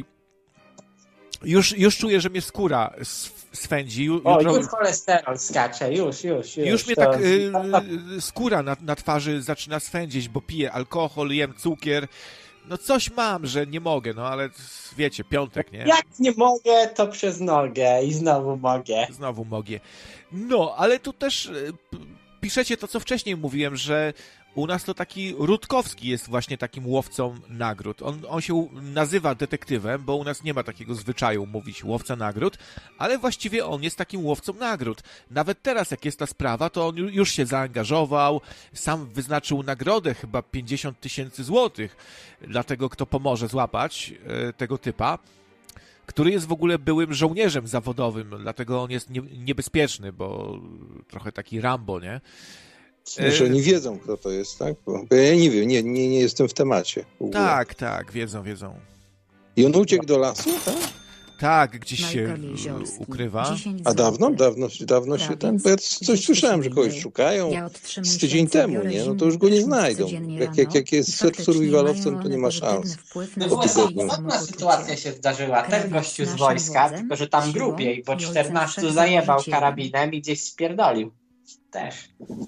Już czuję, że mnie skóra swędzi. Już cholesterol skacze, już. Już mnie tak skóra na twarzy zaczyna swędzić, bo piję alkohol, jem cukier. No coś mam, że nie mogę, no ale wiecie, piątek, nie? Jak nie mogę, to przez nogę i znowu mogę. Znowu mogę. No, ale tu też piszecie to, co wcześniej mówiłem, że u nas to taki Rutkowski jest właśnie takim łowcą nagród. On się nazywa detektywem, bo u nas nie ma takiego zwyczaju mówić łowca nagród, ale właściwie on jest takim łowcą nagród. Nawet teraz, jak jest ta sprawa, to on już się zaangażował, sam wyznaczył nagrodę chyba 50 000 złotych dla tego, kto pomoże złapać tego typa, który jest w ogóle byłym żołnierzem zawodowym, dlatego on jest niebezpieczny, bo trochę taki Rambo, nie? Znaczy oni wiedzą, kto to jest, tak? Bo ja nie wiem, nie jestem w temacie. Tak, wiedzą. I on uciekł do lasu, tak? Tak, gdzieś się ukrywa. A dawno się ten... Bo ja coś słyszałem, że kogoś szukają z tydzień temu, nie? No to już go nie znajdą. Jak jest survivalowcem, to nie ma szans. No podobna sytuacja się zdarzyła. Też gościu z wojska, tylko że tam grubiej, bo 14 zajebał karabinem i gdzieś spierdolił. Też.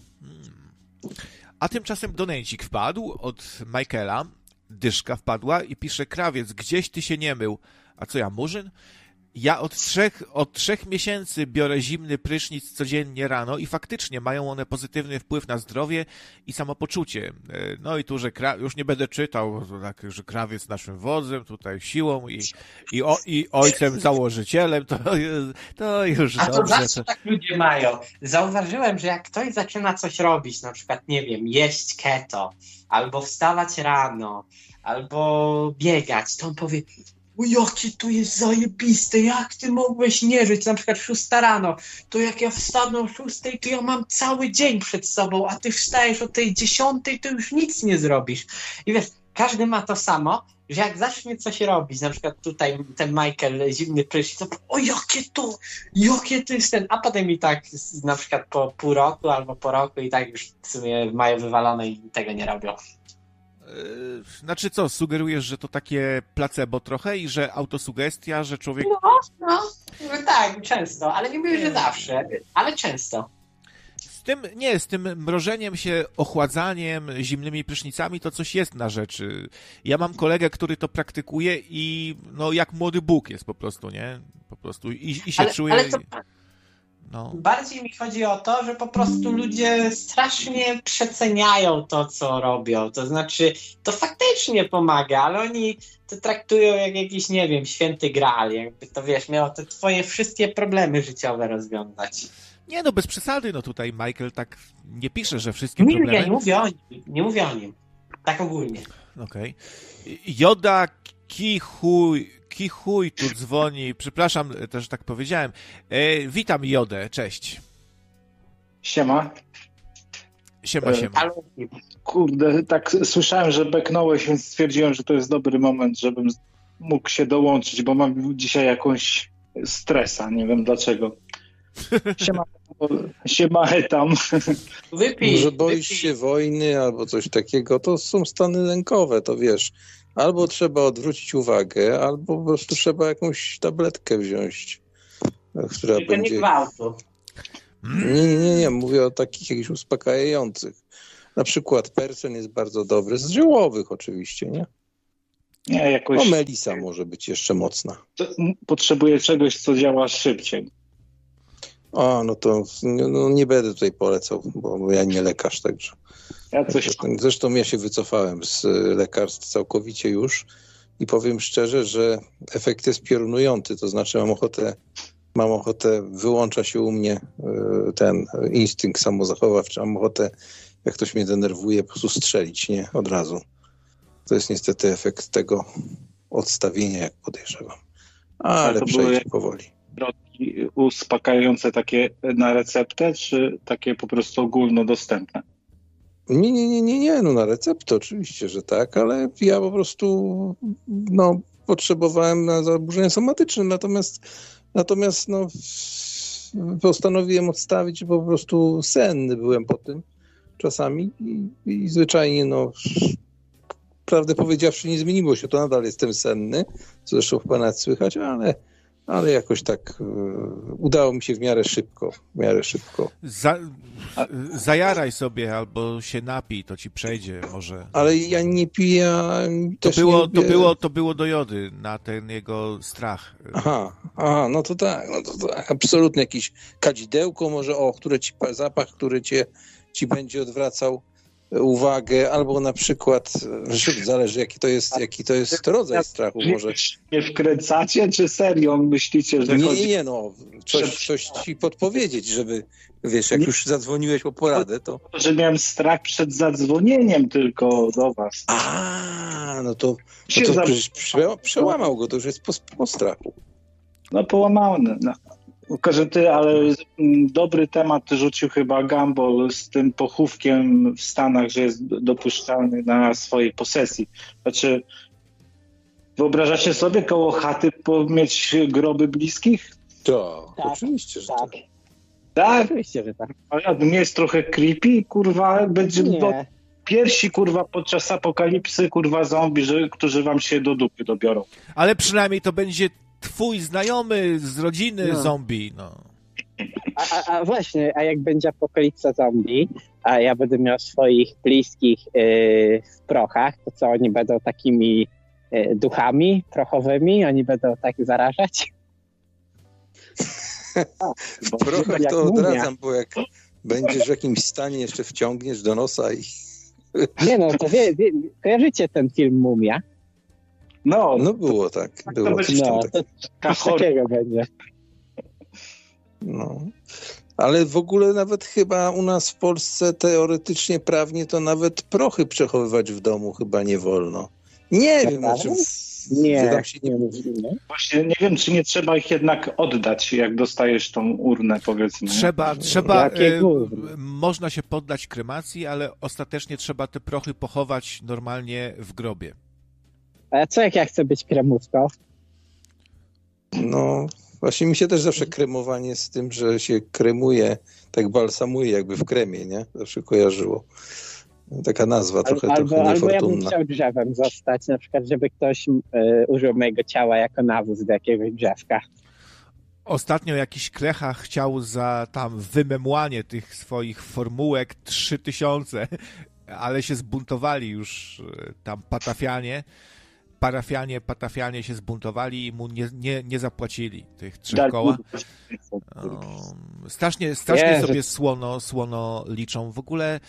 A tymczasem donęcik wpadł od Michaela. Dyszka wpadła i pisze: Krawiec, gdzieś ty się nie mył. A co ja, murzyn? Ja od 3 miesięcy biorę zimny prysznic codziennie rano i faktycznie mają one pozytywny wpływ na zdrowie i samopoczucie. No i tu, że już nie będę czytał, tak, że krawiec naszym wodzem, tutaj siłą i ojcem założycielem, to już a to dobrze. zawsze tak ludzie mają. Zauważyłem, że jak ktoś zaczyna coś robić, na przykład, nie wiem, jeść keto, albo wstawać rano, albo biegać, to on powie: o, jakie to jest zajebiste, jak ty mogłeś nie żyć, na przykład 6 rano, to jak ja wstanę o 6, to ja mam cały dzień przed sobą, a ty wstajesz o tej 10, to już nic nie zrobisz. I wiesz, każdy ma to samo, że jak zacznie coś robić, na przykład tutaj ten Michael, zimny prysznic, to o, jakie to jest ten, a potem i tak na przykład po pół roku albo po roku i tak już w sumie mają wywalone i tego nie robią. Znaczy co, sugerujesz, że to takie placebo trochę i że autosugestia, że człowiek... No tak, często, ale nie mówię, że zawsze, ale często. Z tym mrożeniem się, ochładzaniem, zimnymi prysznicami to coś jest na rzeczy. Ja mam kolegę, który to praktykuje i no jak młody Bóg jest po prostu, nie? Po prostu i się czuje... Ale to... No. Bardziej mi chodzi o to, że po prostu ludzie strasznie przeceniają to, co robią. To znaczy, to faktycznie pomaga, ale oni to traktują jak jakiś, nie wiem, święty graal. Jakby to, wiesz, miało te twoje wszystkie problemy życiowe rozwiązać. Nie no, bez przesady. No tutaj Michael tak nie pisze, że wszystkie problemy... Nie mówię o nim. Tak ogólnie. Okej. Joda Kichuj tu dzwoni. Przepraszam, też tak powiedziałem. Witam Jodę, cześć. Siema. Siema. Kurde, tak słyszałem, że beknąłeś, więc stwierdziłem, że to jest dobry moment, żebym mógł się dołączyć, bo mam dzisiaj jakąś stresa, nie wiem dlaczego. Siema tam. Może boisz się wojny albo coś takiego, to są stany lękowe, to wiesz. Albo trzeba odwrócić uwagę, albo po prostu trzeba jakąś tabletkę wziąć, która Tylko będzie... nie gwałtu. Nie, mówię o takich jakichś uspokajających. Na przykład Persen jest bardzo dobry, z ziołowych oczywiście, nie? Nie, jakoś... Melisa może być jeszcze mocna. Potrzebuję czegoś, co działa szybciej. No to nie będę tutaj polecał, bo ja nie lekarz, także. Zresztą ja się wycofałem z lekarstw całkowicie już i powiem szczerze, że efekt jest piorunujący, to znaczy mam ochotę, wyłącza się u mnie ten instynkt samozachowawczy, mam ochotę, jak ktoś mnie denerwuje, po prostu strzelić, nie? Od razu. To jest niestety efekt tego odstawienia, jak podejrzewam. Ale przejdzie powoli. Środki uspokajające takie na receptę, czy takie po prostu ogólnodostępne? Nie, na receptę oczywiście, że tak, ale ja po prostu potrzebowałem na zaburzenia somatyczne, natomiast postanowiłem odstawić, bo po prostu senny byłem po tym czasami i zwyczajnie prawdę powiedziawszy nie zmieniło się, to nadal jestem senny, co zresztą chyba nawet słychać, ale jakoś tak udało mi się w miarę szybko. Zajaraj sobie albo się napij, to ci przejdzie może. Ale ja nie piję. To było do jody na ten jego strach. Aha, no to tak. Absolutnie jakieś kadzidełko może, zapach, który ci będzie odwracał uwagę, albo na przykład, zależy jaki to jest rodzaj strachu może. Nie wkręcacie, czy serio myślicie, że chodzi... Nie, coś ci podpowiedzieć, żeby, wiesz, jak już zadzwoniłeś po poradę, to... Że miałem strach przed zadzwonieniem tylko do was. No to przecież przełamał go, to już jest po strachu. Połamany. Ale dobry temat rzucił chyba Gumball z tym pochówkiem w Stanach, że jest dopuszczalny na swojej posesji. Znaczy, wyobrażacie sobie koło chaty mieć groby bliskich? Tak, oczywiście, że tak. Tak? Oczywiście, że tak. Ale mnie jest trochę creepy, kurwa, będzie pierwsi, kurwa, podczas apokalipsy, kurwa, zombie, którzy wam się do dupy dobiorą. Ale przynajmniej to będzie twój znajomy z rodziny zombie, A właśnie, a jak będzie apokalipsa zombie, a ja będę miał swoich bliskich w prochach, to co, oni będą takimi duchami prochowymi? Oni będą tak zarażać? W prochach to odradzam, bo jak będziesz w jakimś stanie, jeszcze wciągniesz do nosa i... Nie to kojarzycie ten film Mumia? No było tak. Coś takiego będzie. Ale w ogóle nawet chyba u nas w Polsce teoretycznie, prawnie to nawet prochy przechowywać w domu chyba nie wolno. Nie wiem, Nie. Właśnie nie wiem, czy nie trzeba ich jednak oddać, jak dostajesz tą urnę, powiedzmy. Trzeba można się poddać kremacji, ale ostatecznie trzeba te prochy pochować normalnie w grobie. A co jak ja chcę być kremówką? Właśnie mi się też zawsze kremowanie z tym, że się kremuje, tak balsamuje jakby w kremie, nie? Zawsze kojarzyło. Taka nazwa trochę niefortunna. Albo ja bym chciał drzewem zostać, na przykład, żeby ktoś użył mojego ciała jako nawóz do jakiegoś drzewka. Ostatnio jakiś klecha chciał za tam wymemłanie tych swoich formułek 3000, ale się zbuntowali już tam parafianie się zbuntowali i mu nie zapłacili tych 3 koła. Strasznie sobie słono liczą. W ogóle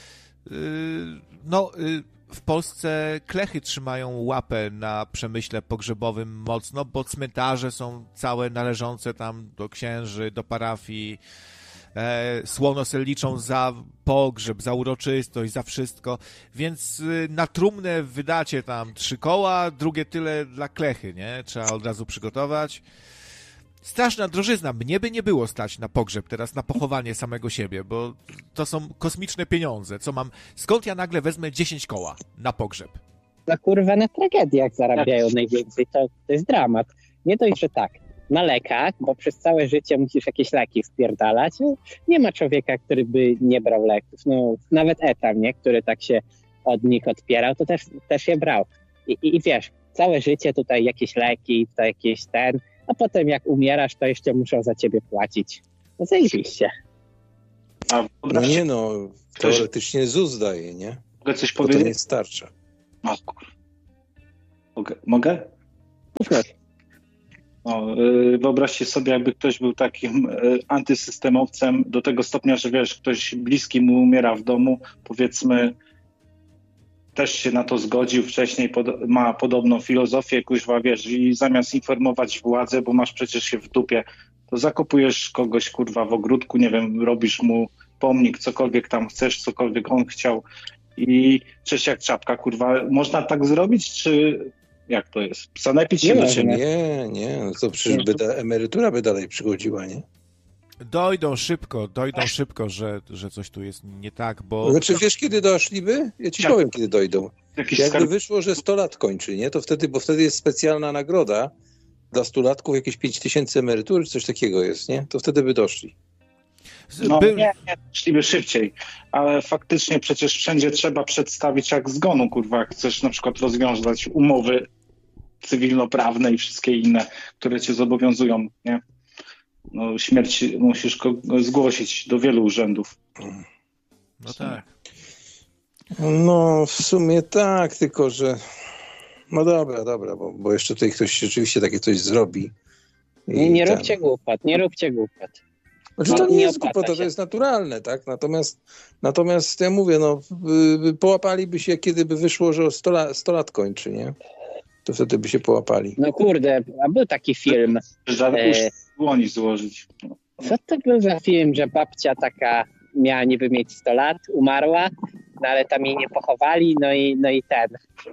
w Polsce klechy trzymają łapę na przemyśle pogrzebowym mocno, bo cmentarze są całe należące tam do księży, do parafii. Słono se liczą za pogrzeb, za uroczystość, za wszystko, więc na trumnę wydacie tam 3 koła, drugie tyle dla klechy, nie? Trzeba od razu przygotować. Straszna drożyzna. Mnie by nie było stać na pogrzeb teraz, na pochowanie samego siebie, bo to są kosmiczne pieniądze. Skąd ja nagle wezmę 10 koła na pogrzeb? No kurwa, na tragediach zarabiają najwięcej. To jest dramat. Nie dość, że tak. Na lekach, bo przez całe życie musisz jakieś leki wpierdalać. No, nie ma człowieka, który by nie brał leków. No, nawet Etam, nie? Który tak się od nich odpierał, to też je brał. I wiesz, całe życie tutaj jakieś leki, to jakieś a potem jak umierasz, to jeszcze muszą za ciebie płacić. No zajebiście. No nie no, teoretycznie ZUS daje, nie? Mogę coś Bo powiedzieć? to nie starcza. O kur... Mogę? No, wyobraźcie sobie, jakby ktoś był takim antysystemowcem do tego stopnia, że wiesz, ktoś bliski mu umiera w domu, powiedzmy, też się na to zgodził wcześniej, ma podobną filozofię, kuźwa, wiesz, i zamiast informować władzę, bo masz przecież się w dupie, to zakopujesz kogoś, kurwa, w ogródku, nie wiem, robisz mu pomnik, cokolwiek tam chcesz, cokolwiek on chciał i cześć jak czapka, kurwa. Można tak zrobić, czy jak to jest? Sanepić się do ciebie? Nie, no to przecież emerytura by dalej przychodziła, nie? Dojdą szybko, że coś tu jest nie tak, bo... Znaczy wiesz, kiedy doszliby? Ja ci powiem, kiedy dojdą. Jakby wyszło, że 100 lat kończy, nie? To wtedy, bo wtedy jest specjalna nagroda dla 100-latków, jakieś 5000 emerytur, czy coś takiego jest, nie? To wtedy by doszli. No nie, szliby szybciej, ale faktycznie przecież wszędzie trzeba przedstawić akt zgonu, kurwa, jak chcesz na przykład rozwiązać umowy cywilnoprawne i wszystkie inne, które cię zobowiązują, nie? No, śmierć musisz zgłosić do wielu urzędów. No tak. No w sumie tak, tylko że no dobra, bo jeszcze tutaj ktoś rzeczywiście takie coś zrobi. Nie róbcie głupot. Znaczy to nie jest głupota, to jest naturalne, tak? Natomiast ja mówię, no połapaliby się, kiedy by wyszło, że 100 lat kończy, nie? To wtedy by się połapali. No kurde, a był taki film. Dłoni złożyć. Co to był za film, że babcia taka miała niby mieć 100 lat, umarła, no ale tam jej nie pochowali, no i ten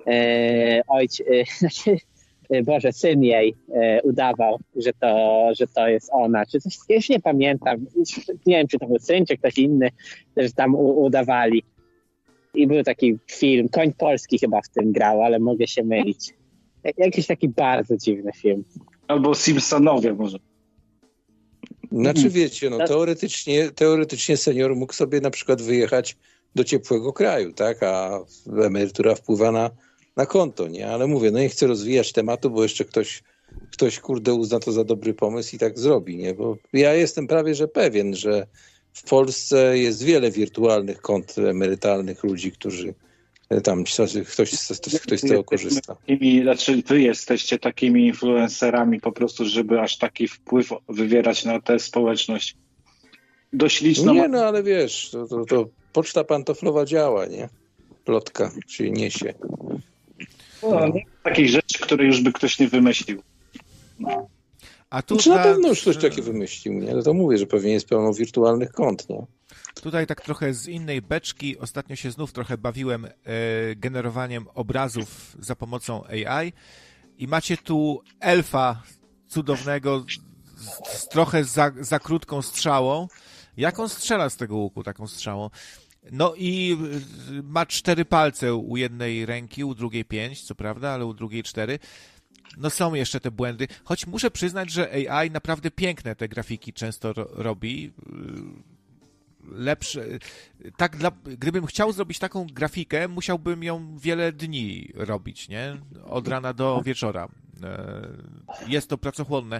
syn jej udawał, że to jest ona, czy coś, już nie pamiętam, nie wiem, czy to był syn, czy ktoś inny, też tam udawali. I był taki film, Koń Polski chyba w tym grał, ale mogę się mylić. Jakiś taki bardzo dziwny film. Albo Simpsonowie może. Znaczy wiecie, no teoretycznie senior mógł sobie na przykład wyjechać do ciepłego kraju, tak? A emerytura wpływa na konto, nie? Ale mówię, no nie chcę rozwijać tematu, bo jeszcze ktoś kurde uzna to za dobry pomysł i tak zrobi, nie? Bo ja jestem prawie że pewien, że w Polsce jest wiele wirtualnych kont emerytalnych ludzi, którzy tam ktoś z tego korzysta. Znaczy wy jesteście takimi influencerami po prostu, żeby aż taki wpływ wywierać na tę społeczność. Dość liczną... Nie, no ale wiesz, to poczta pantoflowa działa, nie? Plotka, czyli niesie. No. Takich rzeczy, które już by ktoś nie wymyślił. No. A tu na pewno już ktoś taki wymyślił, nie? No to mówię, że pewnie jest pełno wirtualnych kont, nie? Tutaj tak trochę z innej beczki. Ostatnio się znów trochę bawiłem generowaniem obrazów za pomocą AI i macie tu elfa cudownego z trochę za krótką strzałą. Jak on strzela z tego łuku taką strzałą? No i ma 4 palce u jednej ręki, u drugiej 5, co prawda, ale u drugiej 4. No są jeszcze te błędy, choć muszę przyznać, że AI naprawdę piękne te grafiki często robi. Lepsze. Tak gdybym chciał zrobić taką grafikę, musiałbym ją wiele dni robić, nie? Od rana do wieczora. Jest to pracochłonne.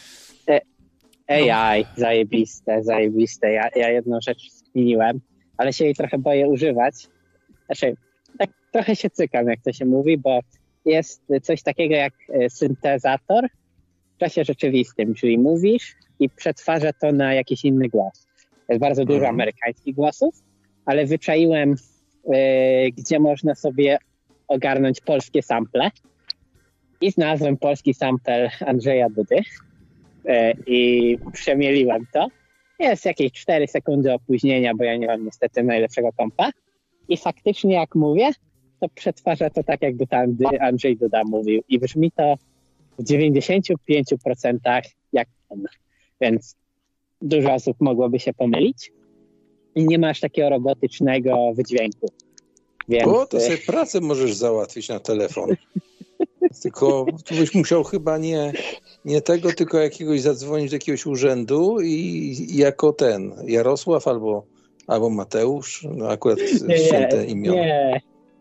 AI, zajebiste. Ja jedną rzecz skminiłem, ale się jej trochę boję używać. Znaczy, tak trochę się cykam, jak to się mówi, bo jest coś takiego jak syntezator w czasie rzeczywistym, czyli mówisz i przetwarza to na jakiś inny głos. Jest bardzo dużo amerykańskich głosów, ale wyczaiłem, gdzie można sobie ogarnąć polskie sample i znalazłem polski sample Andrzeja Dudy i przemieliłem to. Jest jakieś 4 sekundy opóźnienia, bo ja nie mam niestety najlepszego kompa i faktycznie jak mówię, to przetwarza to tak, jakby tam Andrzej Duda mówił i brzmi to w 95% jak Więc dużo osób mogłoby się pomylić i nie masz takiego robotycznego wydźwięku. Więc... O, to sobie pracę możesz załatwić na telefon. Tylko tu byś musiał chyba nie tego, tylko jakiegoś zadzwonić do jakiegoś urzędu i jako ten Jarosław albo Mateusz, no akurat święte imiona. Nie.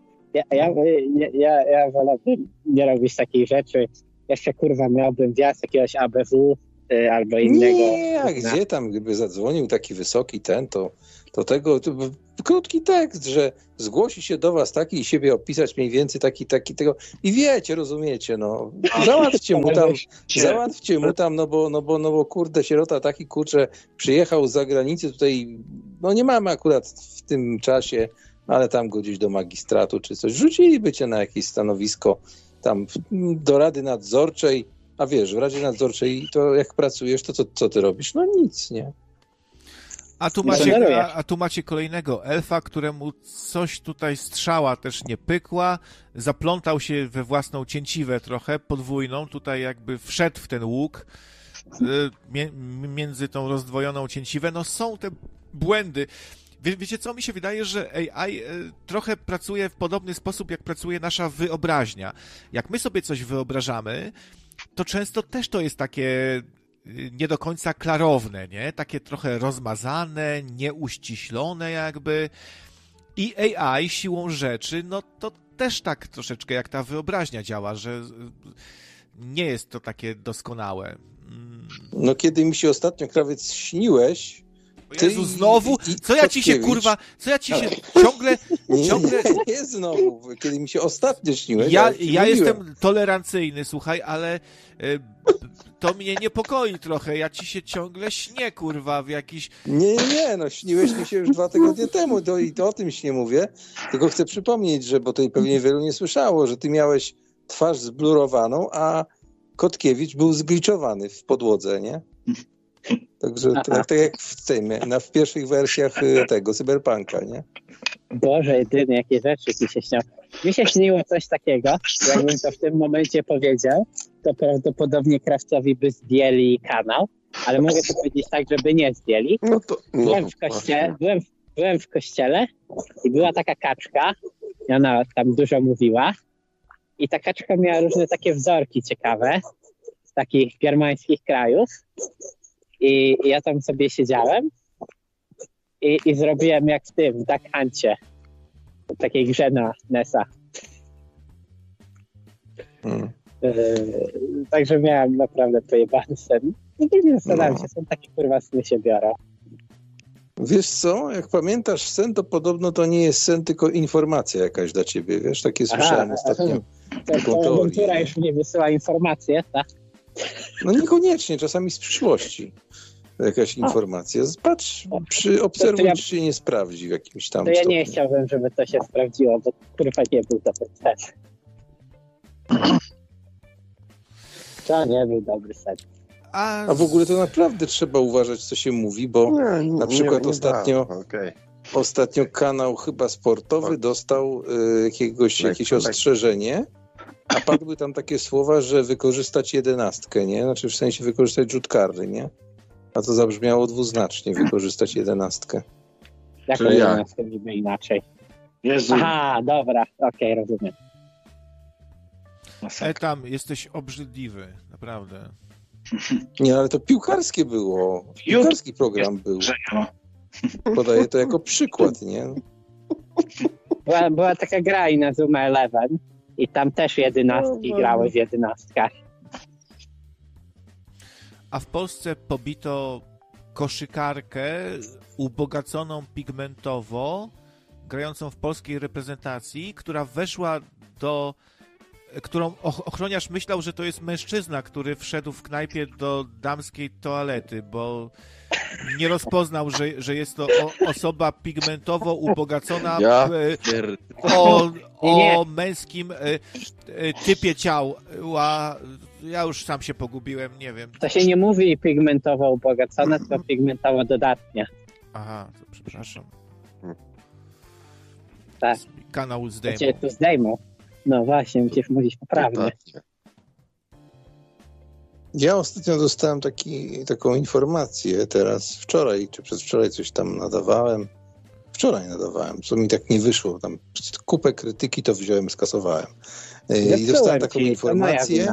Ja wolałbym nie robić takich rzeczy. Jeszcze kurwa miałbym wjazd jakiegoś ABW albo innego. Nie, a gdzie tam, gdyby zadzwonił taki wysoki to krótki tekst, że zgłosi się do was taki i siebie opisać mniej więcej taki tego i wiecie, rozumiecie, no. Załatwcie mu tam, no bo kurde, sierota taki kurczę przyjechał z zagranicy tutaj, no nie mamy akurat w tym czasie, ale tam go gdzieś do magistratu czy coś. Rzuciliby cię na jakieś stanowisko tam do Rady Nadzorczej, a wiesz, w Radzie Nadzorczej to jak pracujesz, to co ty robisz? No nic, nie? A tu macie kolejnego elfa, któremu coś tutaj strzała też nie pykła, zaplątał się we własną cięciwę trochę, podwójną, tutaj jakby wszedł w ten łuk między tą rozdwojoną cięciwę. No są te błędy. Wiecie co, mi się wydaje, że AI trochę pracuje w podobny sposób, jak pracuje nasza wyobraźnia. Jak my sobie coś wyobrażamy, to często też to jest takie nie do końca klarowne, nie? Takie trochę rozmazane, nieuściślone jakby. I AI siłą rzeczy, no to też tak troszeczkę jak ta wyobraźnia działa, że nie jest to takie doskonałe. No kiedy mi się ostatnio, krawiec, śniłeś, Jezu, znowu? Co ja ci się ciągle... Nie znowu, kiedy mi się ostatnio śniłeś. Ja jestem tolerancyjny, słuchaj, ale to mnie niepokoi trochę. Ja ci się ciągle śnię, kurwa, w jakiś... Nie, no śniłeś mi się już 2 tygodnie temu i to o tym nie mówię, tylko chcę przypomnieć, że, bo to pewnie wielu nie słyszało, że ty miałeś twarz zblurowaną, a Kotkiewicz był zgliczowany w podłodze, nie? Także tak jak w pierwszych wersjach tego Cyberpunka, nie? Boże, jedyne jakie rzeczy mi się śnią. Mi się śniło coś takiego, jakbym to w tym momencie powiedział, to prawdopodobnie Krawcowi by zdjęli kanał, ale mogę to powiedzieć tak, żeby nie zdjęli. Byłem w kościele i była taka kaczka i ona tam dużo mówiła i ta kaczka miała różne takie wzorki ciekawe z takich germańskich krajów. I ja tam sobie siedziałem i zrobiłem jak w Duck Huncie, w takiej grze na NES-a. Także miałem naprawdę pojebany sen. Nie zastanawiam się, są takie kurwa sny się biorą. Wiesz co, jak pamiętasz sen, to podobno to nie jest sen, tylko informacja jakaś dla ciebie, wiesz? Takie słyszałem ostatnio. To agentura już mnie wysyła informacje, tak? No niekoniecznie, czasami z przyszłości. Jakaś informacja. Patrz, obserwuj, czy się nie sprawdzi w jakimś tam stopniu. Ja nie chciałbym, żeby to się sprawdziło, bo kurwa nie był dobry sen. To nie był dobry sen. A w ogóle to naprawdę trzeba uważać, co się mówi, bo na przykład ostatnio kanał chyba sportowy dostał jakieś ostrzeżenie, a padły tam takie słowa, że wykorzystać 11, nie? Znaczy w sensie wykorzystać rzut karny, nie? A to zabrzmiało dwuznacznie, wykorzystać 11. Jaką 11 niby inaczej? Jezu. Aha, dobra, okej, rozumiem. Tam jesteś obrzydliwy, naprawdę. Nie, ale to piłkarskie było. Piłkarski program był. Podaję to jako przykład, nie? Była taka gra i na Zoom 11 i tam też 11 grały w 11. A w Polsce pobito koszykarkę ubogaconą pigmentowo, grającą w polskiej reprezentacji, która weszła którą ochroniarz myślał, że to jest mężczyzna, który wszedł w knajpie do damskiej toalety, bo nie rozpoznał, że jest to osoba pigmentowo ubogacona o męskim typie ciała. Ja już sam się pogubiłem, nie wiem. To się nie mówi pigmentowo ubogacona, tylko pigmentowo dodatnia. Aha, to przepraszam. Tak. Kanał zdejmą. Cię tu zdejmą. No właśnie, musisz mówić poprawnie. Ja ostatnio dostałem taką informację wczoraj czy przedwczoraj coś tam nadawałem. Wczoraj nadawałem, co mi tak nie wyszło. Tam kupę krytyki to wziąłem, skasowałem. I dostałem taką informację.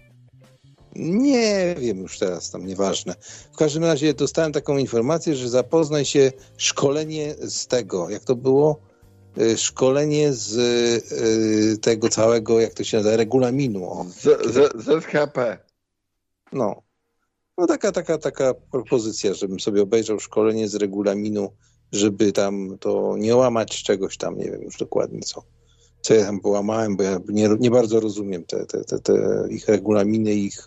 Nie wiem już teraz, tam nieważne. W każdym razie dostałem taką informację, że zapoznaj się szkolenie z tego, jak to było? Szkolenie z tego całego, jak to się nazywa, regulaminu. Z SHP. No taka propozycja, żebym sobie obejrzał szkolenie z regulaminu, żeby tam to nie łamać czegoś tam, nie wiem już dokładnie co ja tam połamałem, bo ja nie bardzo rozumiem te ich regulaminy, ich